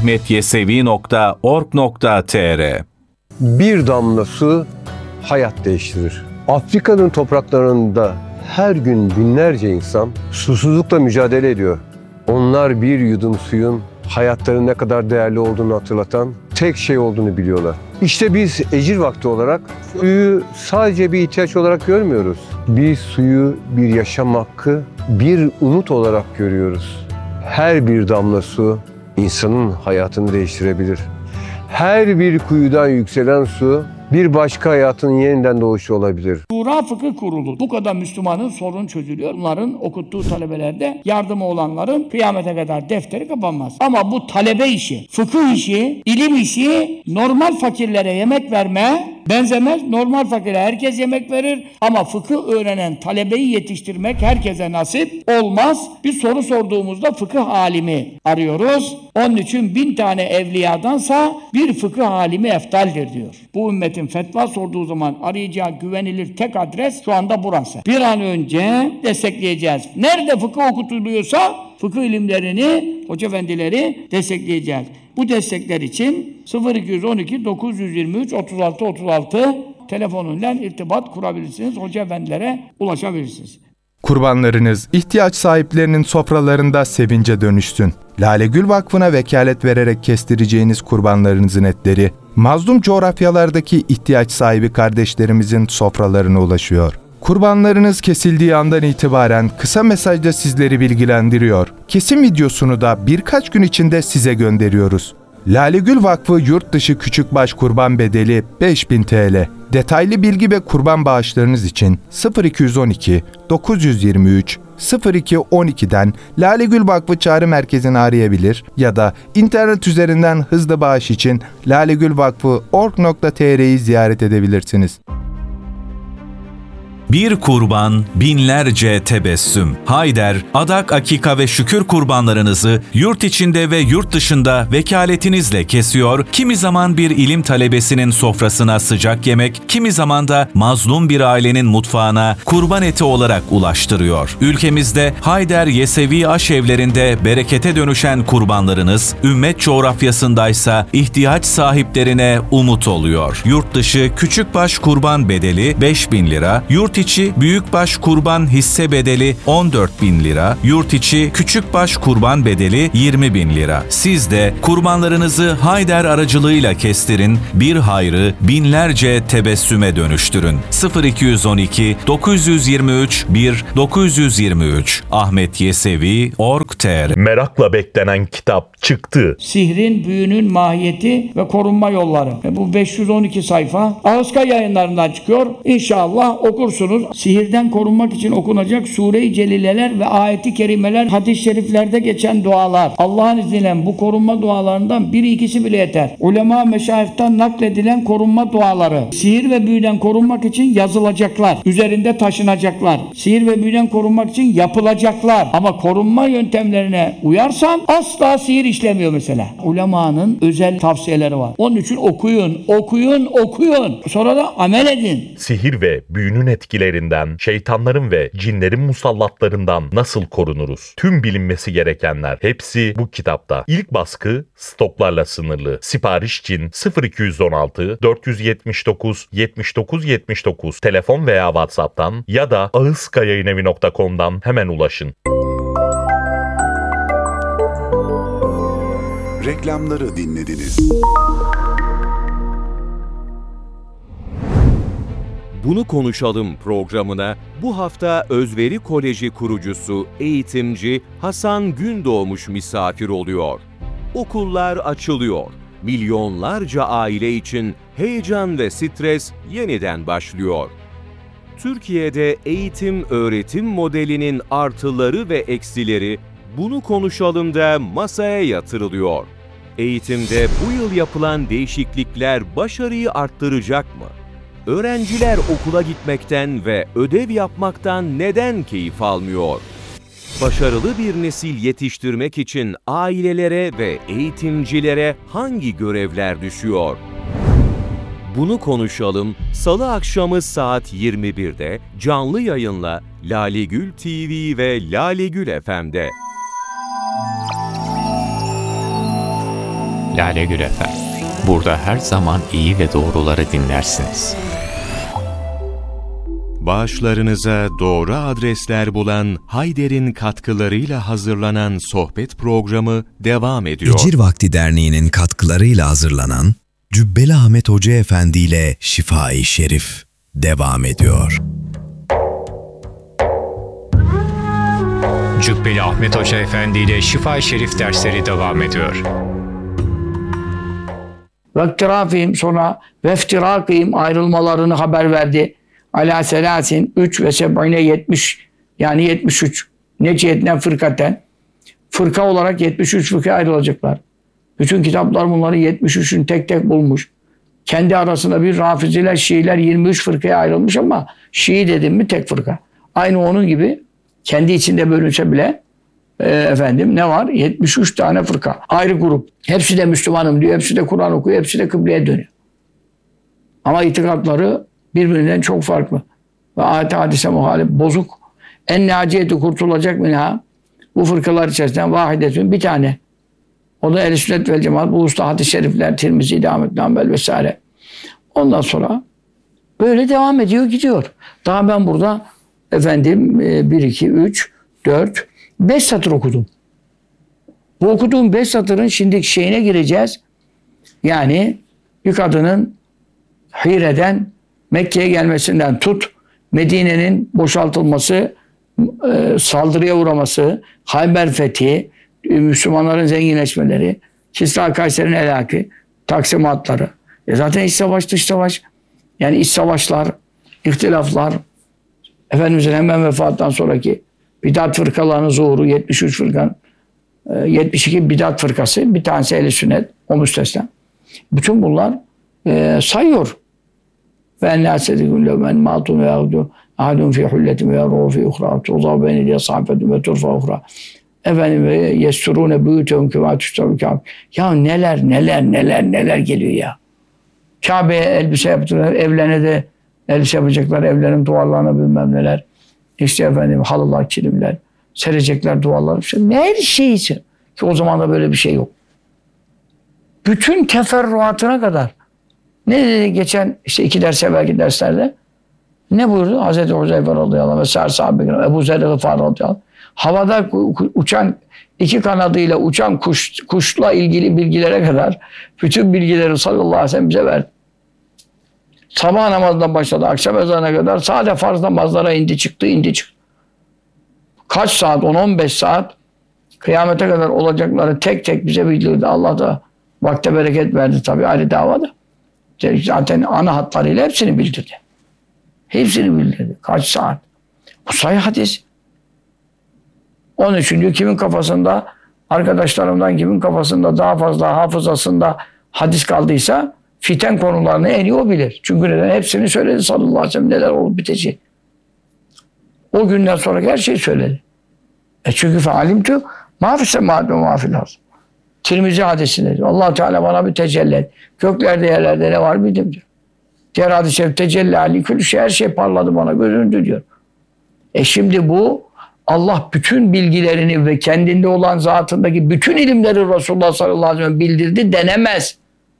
ahmetyesevi.org.tr. Bir damla su hayat değiştirir. Afrika'nın topraklarında her gün binlerce insan susuzlukla mücadele ediyor. Onlar bir yudum suyun hayatlarının ne kadar değerli olduğunu hatırlatan tek şey olduğunu biliyorlar. İşte biz ecir vakti olarak suyu sadece bir ihtiyaç olarak görmüyoruz. Biz suyu bir yaşam hakkı, bir umut olarak görüyoruz. Her bir damla su insanın hayatını değiştirebilir. Her bir kuyudan yükselen su bir başka hayatın yeniden doğuşu olabilir. Şura Fıkıh Kurulu. Bu kadar Müslümanın sorun çözülüyor. Bunların okuttuğu talebelerde yardımı olanların kıyamete kadar defteri kapanmaz. Ama bu talebe işi, fıkıh işi, ilim işi normal fakirlere yemek verme benzemez. Normal fakire herkes yemek verir ama fıkıh öğrenen talebeyi yetiştirmek herkese nasip olmaz. Bir soru sorduğumuzda fıkıh alimi arıyoruz. Onun için 1000 tane evliyadansa bir fıkıh alimi eftaldir diyor. Bu ümmetin fetva sorduğu zaman arayacağı güvenilir tek adres şu anda burası. Bir an önce destekleyeceğiz. Nerede fıkıh okutuluyorsa fıkıh ilimlerini, hoca efendileri destekleyeceğiz. Bu destekler için 0212 923 36 36 telefonuyla irtibat kurabilirsiniz. Hoca efendilere ulaşabilirsiniz. Kurbanlarınız ihtiyaç sahiplerinin sofralarında sevince dönüşsün. Lale Gül Vakfı'na vekalet vererek kestireceğiniz kurbanlarınızın etleri, mazlum coğrafyalardaki ihtiyaç sahibi kardeşlerimizin sofralarına ulaşıyor. Kurbanlarınız kesildiği andan itibaren kısa mesajla sizleri bilgilendiriyor. Kesim videosunu da birkaç gün içinde size gönderiyoruz. Lale Gül Vakfı yurt dışı küçükbaş kurban bedeli 5000 TL. Detaylı bilgi ve kurban bağışlarınız için 0212 923 0212'den Lale Gül Vakfı Çağrı Merkezi'ni arayabilir ya da internet üzerinden hızlı bağış için lalegülvakfı.org.tr'yi ziyaret edebilirsiniz. Bir kurban, binlerce tebessüm. Hayder, adak, akika ve şükür kurbanlarınızı yurt içinde ve yurt dışında vekaletinizle kesiyor, kimi zaman bir ilim talebesinin sofrasına sıcak yemek, kimi zaman da mazlum bir ailenin mutfağına kurban eti olarak ulaştırıyor. Ülkemizde Hayder Yesevi aşevlerinde berekete dönüşen kurbanlarınız, ümmet coğrafyasındaysa ihtiyaç sahiplerine umut oluyor. Yurt dışı küçükbaş kurban bedeli 5000 lira, yurt Yurt içi büyükbaş kurban hisse bedeli 14.000 lira, yurt içi küçükbaş kurban bedeli 20.000 lira. Siz de kurbanlarınızı Hayder aracılığıyla kestirin, bir hayrı binlerce tebessüme dönüştürün. 0212 923 1 923 Ahmet Yesevi Org.tr. Merakla beklenen kitap çıktı. Sihrin, büyünün mahiyeti ve korunma yolları. Bu 512 sayfa Ağızka Yayınlarından çıkıyor. İnşallah okursunuz. Sihirden korunmak için okunacak Sure-i Celileler ve ayet-i kerimeler, hadis-i şeriflerde geçen dualar. Allah'ın izniyle bu korunma dualarından biri ikisi bile yeter. Ulema meşayihten nakledilen korunma duaları. Sihir ve büyüden korunmak için yazılacaklar. Üzerinde taşınacaklar. Sihir ve büyüden korunmak için yapılacaklar. Ama korunma yöntemlerine uyarsan asla sihir işlemiyor mesela. Ulemanın özel tavsiyeleri var. Onun için okuyun. Sonra da amel edin. Sihir ve büyünün etkilerinden, şeytanların ve cinlerin musallatlarından nasıl korunuruz? Tüm bilinmesi gerekenler hepsi bu kitapta. İlk baskı stoklarla sınırlı. Sipariş için 0216 479 79 79 telefon veya WhatsApp'tan ya da ağızkayayinevi.com'dan hemen ulaşın. Reklamları dinlediniz. Bunu Konuşalım programına bu hafta Özveri Koleji kurucusu, eğitimci Hasan Gündoğmuş misafir oluyor. Okullar açılıyor. Milyonlarca aile için heyecan ve stres yeniden başlıyor. Türkiye'de eğitim-öğretim modelinin artıları ve eksileri Bunu Konuşalım'da masaya yatırılıyor. Eğitimde bu yıl yapılan değişiklikler başarıyı arttıracak mı? Öğrenciler okula gitmekten ve ödev yapmaktan neden keyif almıyor? Başarılı bir nesil yetiştirmek için ailelere ve eğitimcilere hangi görevler düşüyor? Bunu Konuşalım, Salı akşamı saat 21'de canlı yayınla Lalegül TV ve Lalegül FM'de. Lalegül FM. Burada her zaman iyi ve doğruları dinlersiniz. Bağışlarınıza doğru adresler bulan Hayder'in katkılarıyla hazırlanan sohbet programı devam ediyor. Ecir Vakti Derneği'nin katkılarıyla hazırlanan Cübbeli Ahmet Hoca Efendi ile Şifai Şerif devam ediyor. Cübbeli Ahmet Hoca Efendi ile Şifai Şerif dersleri devam ediyor. Vektirafihim, sonra veftirakihim, ayrılmalarını haber verdi. Ala selasin 3 ve seb'ine 70, yani 73 neciyetinden fırkaten, fırka olarak 73 fırkaya ayrılacaklar. Bütün kitaplar bunları 73'ün tek tek bulmuş. Kendi arasında bir Rafiziler, Şiiler 23 fırkaya ayrılmış ama Şii dedim mi tek fırka. Aynı onun gibi kendi içinde bölünse bile ne var? 73 tane fırka. Ayrı grup. Hepsi de Müslümanım diyor. Hepsi de Kur'an okuyor. Hepsi de kıbleye dönüyor. Ama itikatları birbirinden çok farklı. Ve ayet-i hadise muhalif, bozuk. En naciyeti kurtulacak minha. Bu fırkalar içerisinden vahidetün bir tane. O da Ehl-i Sünnet vel Cemaat. Bu usta hadis-i şerifler, Tirmizi, Ahmet Hanbel vesaire. Ondan sonra böyle devam ediyor, gidiyor. Daha ben burada 1, 2, 3, 4, 5 satır okudum. Bu okuduğum 5 satırın şimdiki şeyine gireceğiz. Yani bir kadının Hire'den Mekke'ye gelmesinden tut, Medine'nin boşaltılması, saldırıya uğraması, Hayber fethi, Müslümanların zenginleşmeleri, Kisra Kayser'in helaki, taksimatları. Zaten iç savaş, dış savaş, yani iç savaşlar, ihtilaflar, Efendimiz'in hemen vefatından sonraki bidat fırkalarının zuhuru, 73 fırkan, 72 bidat fırkası, bir tanesi Ehl-i Sünnet, o müstesna. Bütün bunlar sayıyor. Ve ennâ sedikûn men mâtun ve yâgdû ahadun fî hulletin ve yâruhu fî uhrâ tuzâ beyni diye sâfetun ve turfa uhrâ. Efendim ve yesturûne büyütehum kemâ tüşterû Kâbe. Ya neler geliyor ya. Kabe'ye elbise yaptılar, evlerine de elbise yapacaklar, evlerin duvarlarına bilmem neler. İşte halılar, kilimler, serecekler duvarlar. İşte her şey için. Ki o zaman da böyle bir şey yok. Bütün teferruatına kadar. Ne dedi geçen 2 ders evvelki derslerde? Ne buyurdu? Hazreti Huzeyfe radıyallahu anh ve sahabe Ebu Zer Gıfari radıyallahu anh. Havada uçan, iki kanadıyla uçan kuşla ilgili bilgilere kadar bütün bilgileri sallallahu aleyhi ve sellem bize verdi. Sabah namazından başladı, akşam ezanına kadar sadece farz namazlara indi çıktı. Kaç saat? 10-15 saat kıyamete kadar olacakları tek tek bize bildirdi. Allah da vakte bereket verdi tabii ayrı davada. Zaten ana hatlarıyla hepsini bildirdi. Hepsini bildirdi. Kaç saat? Bu sahih hadis. Onun için diyor kimin kafasında, arkadaşlarımdan kimin kafasında daha fazla hafızasında hadis kaldıysa fiten konularını en iyi o bilir. Çünkü neden? Hepsini söyledi sallallahu aleyhi ve sellem neler olup biteceği. O günden sonra her şeyi söyledi. Çünkü fealimtü mâfise mâdû mâfilâz. Tirmizi hadisinde diyor. Allah Teala bana bir tecelli et. Göklerde yerlerde ne var bildim diyor. Diğer hadis-i şerif tecelli alî külü şey, her şey parladı bana göründü diyor. Şimdi bu Allah bütün bilgilerini ve kendinde olan zatındaki bütün ilimleri Resulullah sallallahu aleyhi ve sellem bildirdi denemez.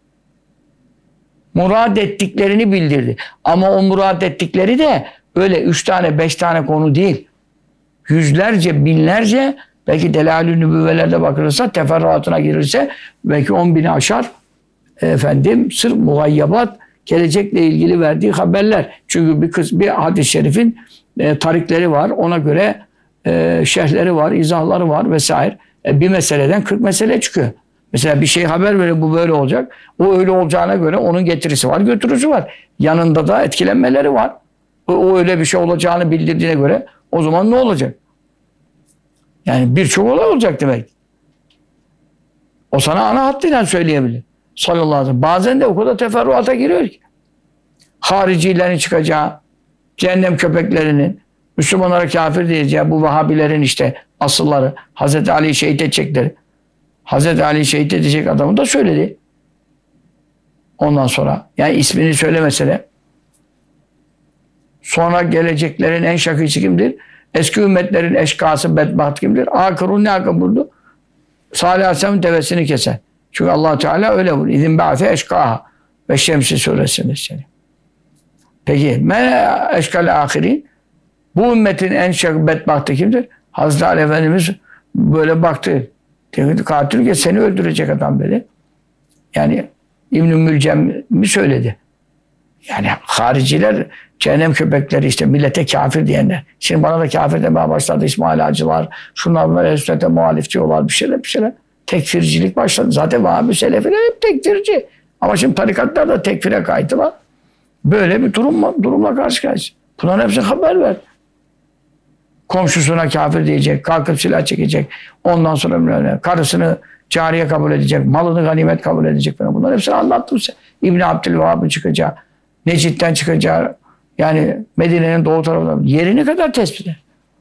Murad ettiklerini bildirdi. Ama o murad ettikleri de öyle 3 tane 5 tane konu değil. Yüzlerce, binlerce, belki Delâl-ü Nübüvvelerde bakılırsa, teferruatına girirse belki 10.000'i aşar. Sırf mugayyabat, gelecekle ilgili verdiği haberler. Çünkü bir hadis-i şerifin tarikleri var. Ona göre şerhleri var, izahları var vesaire. Bir meseleden 40 mesele çıkıyor. Mesela bir şey haber verir, bu böyle olacak. O öyle olacağına göre onun getirisi var, götürüsü var. Yanında da etkilenmeleri var. O öyle bir şey olacağını bildirdiğine göre o zaman ne olacak? Yani birçok olay olacak demek. O sana ana hattıyla söyleyebilir. Sallallahu aleyhi ve sellem. Bazen de o kadar teferruata giriyor ki. Haricilerin çıkacağı, cehennem köpeklerinin, Müslümanlara kafir diyeceği bu Vahabilerin işte asılları, Hazreti Ali'yi şehit edecekleri. Hazreti Ali'yi şehit edecek adamı da söyledi. Ondan sonra yani ismini söylemese de sonra geleceklerin en şakisi kimdir? Eski ümmetlerin eşkası bedbaht kimdir? Akırun ne akıbırdı? Salih Aleyhisselam'ın devesini keser. Çünkü Allah Teala öyle buyuruyor. İzin ba'fe eşkaha ve Şemsi suresinde seni. Peki men eşkal ahirin? Bu ümmetin en şak bedbahtı kimdir? Hazreti Ali Efendimiz böyle baktı. Dedi, katil ki seni öldürecek adam dedi. Yani İbn-i Mülcem mi söyledi? Yani hariciler, cehennem köpekleri işte millete kafir diyenler. Şimdi bana da kafir demeye başladı İsmail Hacılar. Şunlar bunlar Ehl-i muhalif diyorlar bir şeyler. Tekfircilik başladı. Zaten Vahabi Selefiler hep tekfirci. Ama şimdi tarikatlar da tekfire kaydılar. Böyle bir durumla karşı karşıya. Bunların hepsine haber ver. Komşusuna kafir diyecek, kalkıp silah çekecek. Ondan sonra karısını cariye kabul edecek, malını ganimet kabul edecek falan. Bunları hepsini anlattım size. İbn-i Abdülvahhab'ın çıkacağı, Necit'ten çıkacağı, yani Medine'nin doğu tarafından yerini kadar tespit eder.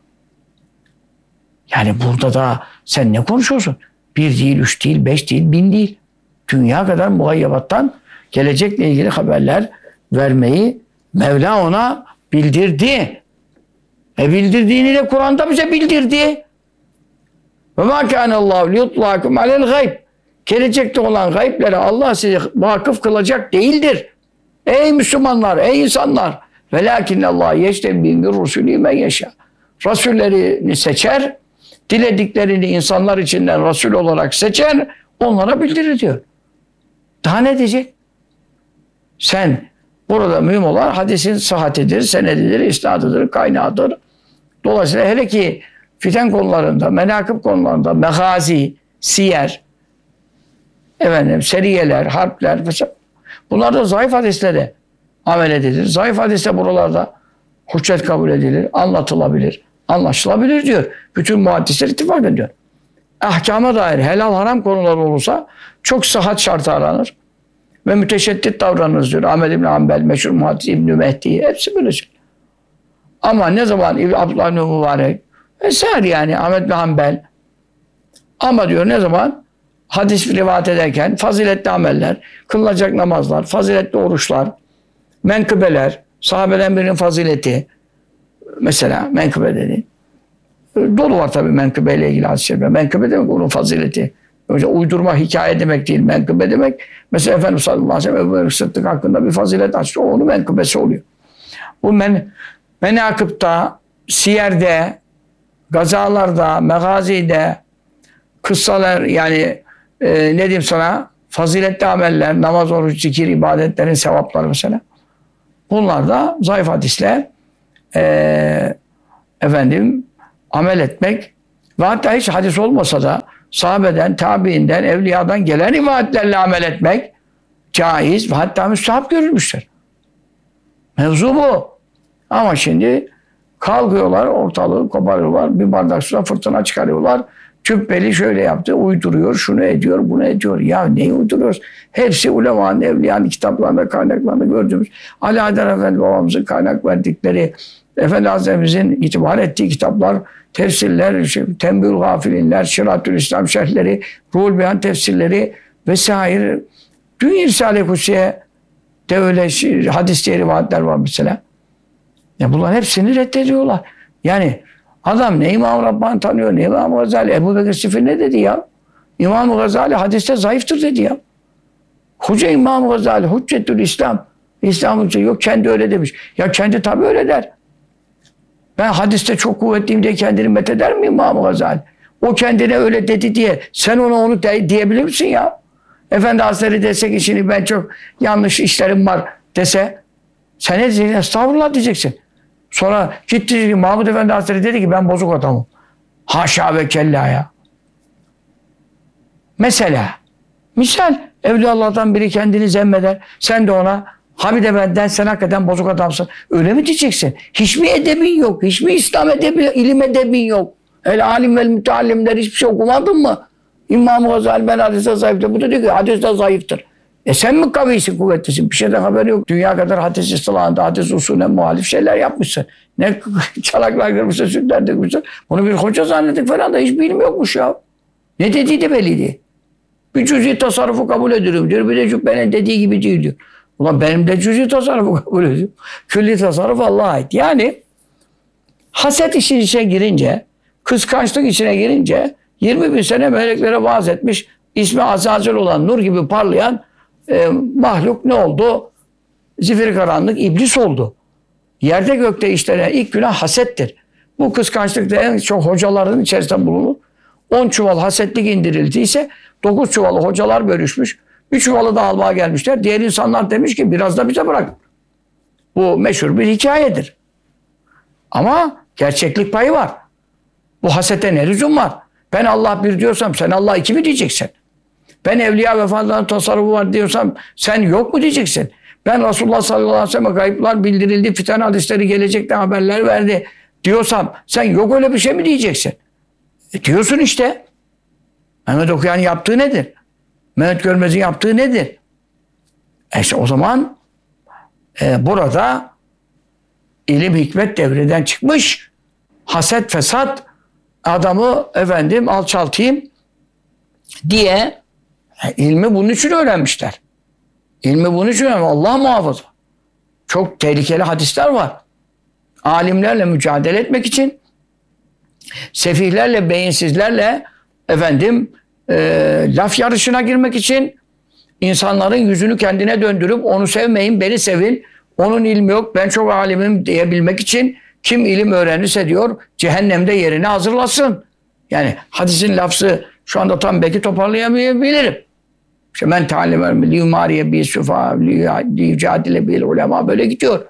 Yani burada da sen ne konuşuyorsun? 1 değil, 3 değil, 5 değil, 1000 değil. Dünya kadar mugayyabattan gelecekle ilgili haberler vermeyi Mevla ona bildirdi. Bildirdiğini de Kur'an'da bize bildirdi. Ve mâ kânallâhu liyutlâkum alel gayb. Gelecekte olan gayblere Allah sizi vakıf kılacak değildir. Ey Müslümanlar, ey insanlar. Velâkinnallâhu yeştebî min rusûlî men yeşâ. Rasullerini seçer, dilediklerini insanlar içinden Resul olarak seçer, onlara bildirir diyor. Daha ne diyecek? Sen burada mühim olan hadisin sıhhatidir, senedidir, isnadıdır, kaynağıdır. Dolayısıyla hele ki fiten konularında, menakıb konularında, megazi, siyer, seriyeler, harpler, bunlar da zayıf hadislere amel edilir. Zayıf hadiste buralarda hüccet kabul edilir, anlatılabilir, anlaşılabilir diyor. Bütün muhaddisler ittifak ediyor. Ahkama dair helal haram konular olursa çok sıhhat şartı aranır. Ve müteşeddit davranırız diyor. Ahmed İbn Hanbel, meşhur muhaddis İbn-i Mehdi, hepsi böyle şey. Ama ne zaman Abdullah İbn Mübarek vesaire yani Ahmed İbn Hanbel ama diyor ne zaman hadis rivayet ederken faziletli ameller, kılınacak namazlar, faziletli oruçlar, menkıbeler, sahabeden birinin fazileti mesela menkıbe dedi. Dolu var tabii menkıbeyle ilgili hadis-i şerifler. Menkıbe demek onun fazileti. Önce uydurma hikaye demek değil, menkıbe demek. Mesela Efendimiz sallallahu aleyhi ve sellem Ebu Bekir Sıddık hakkında bir fazilet açtı. O onun menkıbesi oluyor. Bu menakıpta, siyerde, gazalarda, megazide, kıssalar yani ne diyeyim sana, faziletli ameller, namaz, oruç, zikir, ibadetlerin sevapları mesela. Bunlar da zayıf hadisle amel etmek ve hatta hiç hadis olmasa da sahabeden, tabiinden, evliyadan gelen rivayetlerle amel etmek caiz ve hatta müstahap görülmüştür. Mevzu bu. Ama şimdi kalkıyorlar, ortalığı koparıyorlar, bir bardak suya fırtına çıkarıyorlar. Cübbeli şöyle yaptı, uyduruyor, şunu ediyor, bunu ediyor. Ya neyi uyduruyoruz? Hepsi ulemanın, evliyanın kitaplarında, kaynaklarında gördüğümüz Ali Haydar Efendi babamızın kaynak verdikleri, Efendi Hazretimizin itibar ettiği kitaplar, tefsirler, Tembül Gafilinler, Şiratül İslam şerhleri, Ruhul Beyan tefsirleri vesaire. Dünya Risale-i Kutsiye de öyle hadis diye rivayetler var mesela. Ya bunların hepsini reddediyorlar. Yani adam ne İmam Rabbani tanıyor, ne İmam Gazali, Ebu Bekir Sifir ne dedi ya? İmam Gazali hadiste zayıftır dedi ya. Hoca İmam Gazali, Hüccetül İslam. İslam Hüccet yok, kendi öyle demiş. Ya kendi tabii öyle der. Ben hadiste çok kuvvetliyim diye kendini metheder mi İmam Gazali? O kendine öyle dedi diye sen onu diyebilir misin ya? Efendi Hazretleri desek işini ben çok yanlış işlerim var dese sen ne diyeceksin? Estağfurullah diyeceksin. Sonra gitti Mahmud Efendi Hazretleri dedi ki ben bozuk adamım. Haşa ve kella ya. Mesela misal Evliyaullah'tan biri kendini zemmeder. Sen de ona Hamide benden sen hakikaten bozuk adamsın. Öyle mi diyeceksin? Hiçbir edebin yok. Hiçbir İslam edebi, ilim edebin yok. El alim vel müteallimler hiçbir şey okumadın mı? İmam-ı Gazali ben hadiste zayıftır. Bu da diyor ki hadiste zayıftır. Sen mi kavisin, kuvvetlisin? Bir şeyden haberi yok. Dünya kadar hadis istilahında, hadis usulüne muhalif şeyler yapmışsın. Ne çalaklar kırmışsın, sütler dökmüşsün. Bunu bir hoca zannettik falan da hiç bilim yokmuş ya. Ne dediği de belliydi. Bir cüz-i tasarrufu kabul ediyorum diyor. Bir de Cübbeli'nin dediği gibi değil diyor. Ulan benim de cüz-i tasarrufu kabul ediyorum. Külli tasarruf Allah'a ait. Yani haset işin içine girince, kıskançlık içine girince 20 bin sene meleklere vaaz etmiş, ismi Azazil olan nur gibi parlayan mahluk ne oldu? Zifiri karanlık iblis oldu. Yerde gökte işlenen ilk günah hasettir. Bu kıskançlıkta en çok hocaların içerisinde bulunur. 10 çuval hasetlik indirildiyse 9 çuvalı hocalar bölüşmüş. 3 çuvalı da almaya gelmişler. Diğer insanlar demiş ki biraz da bize bırak. Bu meşhur bir hikayedir. Ama gerçeklik payı var. Bu hasete ne lüzum var? Ben Allah bir diyorsam sen Allah iki mi diyeceksin? Ben evliya vefatların tasarrufu var diyorsam sen yok mu diyeceksin? Ben Resulullah sallallahu aleyhi ve sellem kayıplar bildirildi, fitan hadisleri gelecekten haberler verdi diyorsam sen yok öyle bir şey mi diyeceksin? Diyorsun işte. Mehmet Okuyan yaptığı nedir? Mehmet Görmez'in yaptığı nedir? İşte o zaman burada ilim hikmet devreden çıkmış. Haset fesat adamı alçaltayım diye ilmi bunun için öğrenmişler. İlmi bunun için öğrenmişler. Allah muhafaza. Çok tehlikeli hadisler var. Alimlerle mücadele etmek için, sefihlerle, beyinsizlerle laf yarışına girmek için, insanların yüzünü kendine döndürüp onu sevmeyin, beni sevin, onun ilmi yok, ben çok alimim diyebilmek için kim ilim öğrenirse diyor, cehennemde yerini hazırlasın. Yani hadisin lafzı şu anda tam belki toparlayamayabilirim. İşte men ta'alleme liyumariye bi sufa liyucadile bil ulema böyle gidiyor.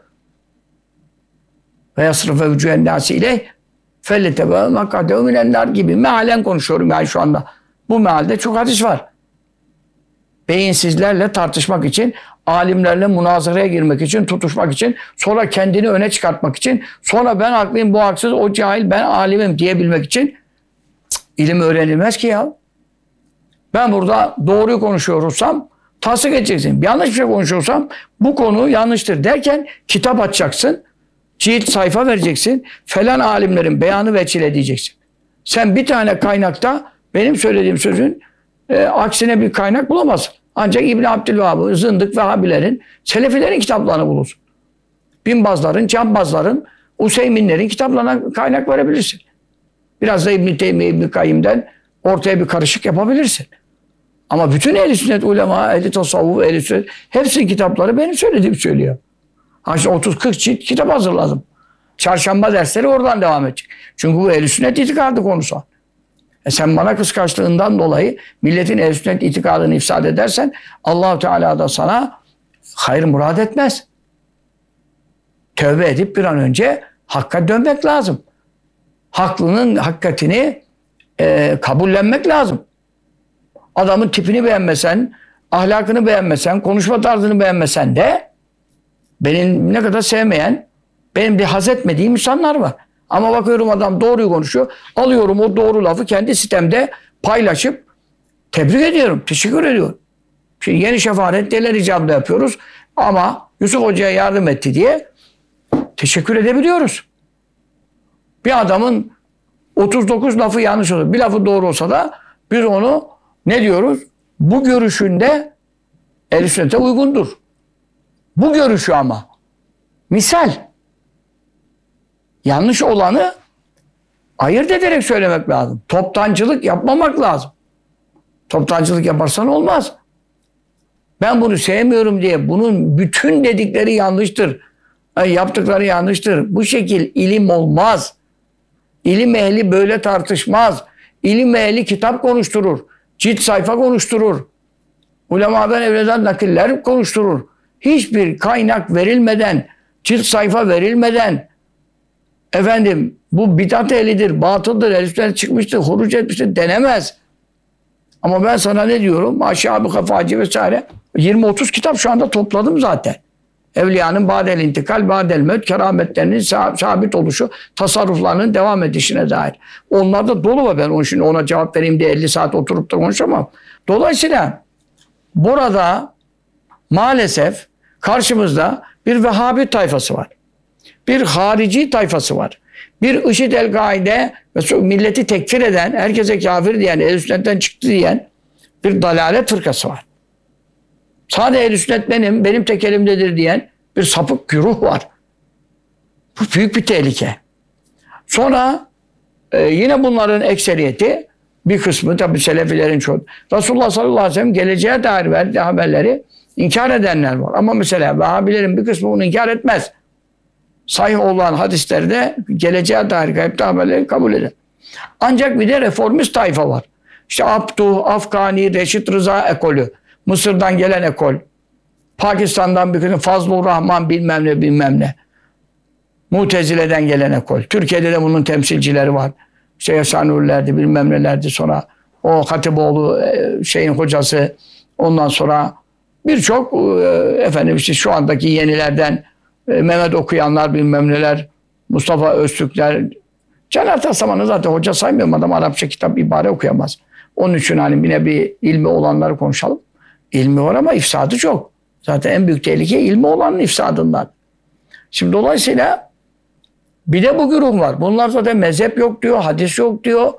Ve yasrıfe vücühen nasiyle felletebe makadehu minennar gibi mealen konuşuyorum yani şu anda. Bu mealde çok hadis var. Beyinsizlerle tartışmak için, alimlerle münazaraya girmek için, tutuşmak için, sonra kendini öne çıkartmak için, sonra ben haklıyım, bu haksız, o cahil, ben alimim diyebilmek için ilim öğrenilmez ki ya. Ben burada doğruyu konuşuyorsam tasdik edeceksin. Yanlış bir şey konuşuyorsam bu konu yanlıştır derken kitap açacaksın. Cilt sayfa vereceksin. Falan alimlerin beyanı veçile diyeceksin. Sen bir tane kaynakta benim söylediğim sözün aksine bir kaynak bulamazsın. Ancak İbn Abdülvahhab'ın, Zındık Vehhabilerin, Selefilerin kitaplarını bulursun. Binbazların, Cambazların, Useyminlerin kitaplarına kaynak verebilirsin. Biraz da İbn Teymiye, İbn Kayyim'den ortaya bir karışık yapabilirsin. Ama bütün ehl-i sünnet ulema, ehl-i tasavvuf, ehl-i sünnet hepsinin kitapları benim söylediğim söylüyor. İşte 30-40 cilt kitap hazırladım. Çarşamba dersleri oradan devam edecek. Çünkü bu ehl-i sünnet itikadı konusu. Sen bana kıskançlığından dolayı milletin ehl-i sünnet itikadını ifsad edersen Allah-u Teala da sana hayır murad etmez. Tövbe edip bir an önce hakka dönmek lazım. Haklının hakikatini kabullenmek lazım. Adamın tipini beğenmesen, ahlakını beğenmesen, konuşma tarzını beğenmesen de benim ne kadar sevmeyen, benim bir haz etmediğim insanlar var. Ama bakıyorum adam doğruyu konuşuyor. Alıyorum o doğru lafı kendi sitemde paylaşıp tebrik ediyorum, teşekkür ediyorum. Şimdi Yeni Şefaat Deler icabında yapıyoruz. Ama Yusuf Hoca'ya yardım etti diye teşekkür edebiliyoruz. Bir adamın 39 lafı yanlış olur. Bir lafı doğru olsa da biz onu ne diyoruz? Bu görüşünde ehl-i sünnete uygundur. Bu görüşü ama. Misal. Yanlış olanı ayırt ederek söylemek lazım. Toptancılık yapmamak lazım. Toptancılık yaparsan olmaz. Ben bunu sevmiyorum diye bunun bütün dedikleri yanlıştır. Yaptıkları yanlıştır. Bu şekil ilim olmaz. İlim ehli böyle tartışmaz. İlim ehli kitap konuşturur. Cilt sayfa konuşturur. Ulemadan evleden nakiller konuşturur. Hiçbir kaynak verilmeden, cilt sayfa verilmeden efendim bu bidat ehlidir, batıldır, ehl-i çıkmıştır, huruc etmiştir denemez. Ama ben sana ne diyorum? Aşağı-ı Kafacı vesaire 20-30 kitap şu anda topladım zaten. Evliyanın ba'del intikal, ba'del mevt, kerametlerinin sabit oluşu, tasarruflarının devam edişine dair. Onlar da dolu var. Ben onun şimdi ona cevap vereyim diye 50 saat oturup da konuşamam. Dolayısıyla burada maalesef karşımızda bir Vehhabi tayfası var. Bir harici tayfası var. Bir IŞİD el-Kaide ve milleti tekfir eden, herkese kafir diyen, ehl-i sünnetten çıktı diyen bir dalalet fırkası var. Sadece ehl-i sünnet benim tek elimdedir diyen bir sapık güruh var. Bu büyük bir tehlike. Sonra yine bunların ekseriyeti bir kısmı tabi Selefilerin çoğu. Resulullah sallallahu aleyhi ve sellem geleceğe dair verdiği haberleri inkar edenler var. Ama mesela Vehhabilerin bir kısmı bunu inkar etmez. Sahih olan hadislerde geleceğe dair gaybte haberleri kabul eder. Ancak bir de reformist tayfa var. İşte Abduh, Afgani, Reşit Rıza ekolü. Mısır'dan gelen ekol. Pakistan'dan bir kısım Fazlur Rahman bilmem ne. Mutezile'den gelen ekol. Türkiye'de de bunun temsilcileri var. İşte Yaşanurlerdi bilmem nelerdi sonra. O Hatipoğlu şeyin hocası. Ondan sonra birçok efendim işte şu andaki yenilerden Mehmet okuyanlar bilmem neler. Mustafa Öztürkler. Cenab-ı Taslaman'ı zaten hoca saymıyorum. Adam Arapça kitap ibare okuyamaz. Onun için hani yine bir ilmi olanları konuşalım. İlmi var ama ifsadı çok. Zaten en büyük tehlike ilmi olanın ifsadından. Şimdi dolayısıyla bir de bu güruh var. Bunlar zaten mezhep yok diyor, hadis yok diyor.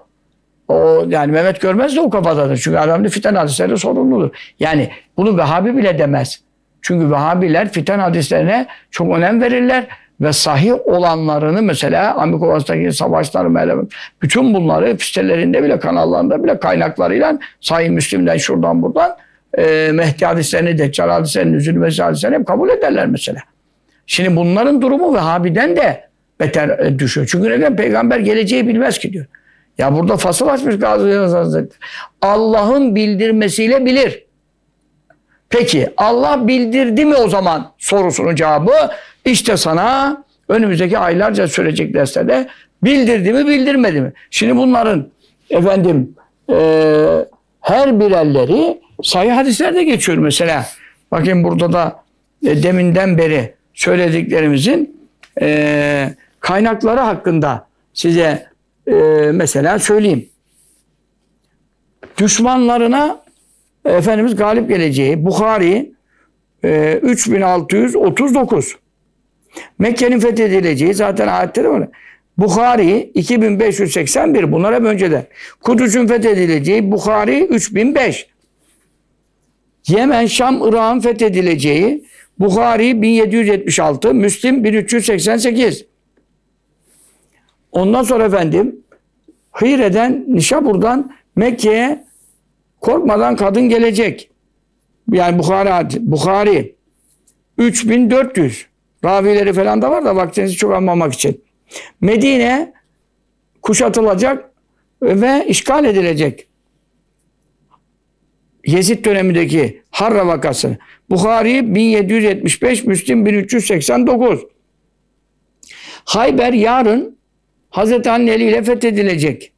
O yani Mehmet Görmez de o kafadadır. Çünkü adamın fiten hadisleri sorumludur. Yani bunu Vehhabi bile demez. Çünkü Vehhabiler fiten hadislerine çok önem verirler ve sahih olanlarını mesela Amikovas'taki savaşlar, bütün bunları sitelerinde bile, kanallarında bile kaynaklarıyla Sahih Müslim'den şuradan buradan Mehdi hadislerini, Deccal hadislerini, Zülmesi hadislerini hep kabul ederler mesela. Şimdi bunların durumu Vehhabi'den de beter düşüyor. Çünkü neden? Peygamber geleceği bilmez ki diyor. Ya burada fasıl açmış Gazi Hazretleri. Allah'ın bildirmesiyle bilir. Peki Allah bildirdi mi o zaman sorusunun cevabı işte sana önümüzdeki aylarca sürecek derslerde bildirdi mi bildirmedi mi? Şimdi bunların efendim her birerleri sahih hadislerde geçiyor mesela. Bakın burada da deminden beri söylediklerimizin kaynakları hakkında size mesela söyleyeyim. Düşmanlarına Efendimiz galip geleceği Bukhari 3639. Mekke'nin fethedileceği zaten ayette de var. Bukhari 2581. Bunlar hep önceden. Kudüs'ün fethedileceği Bukhari 3005. Yemen, Şam, Irak'ın fethedileceği Bukhari 1776. Müslim 1388. Ondan sonra efendim Hire'den, Nişabur'dan Mekke'ye korkmadan kadın gelecek. Yani Bukhari 3400. Ravileri falan da var da vaktinizi çok almamak için. Medine kuşatılacak ve işgal edilecek. Yezid dönemindeki Harra vakası. Buhari 1775, Müslim 1389. Hayber yarın Hazreti Ali ile fethedilecek.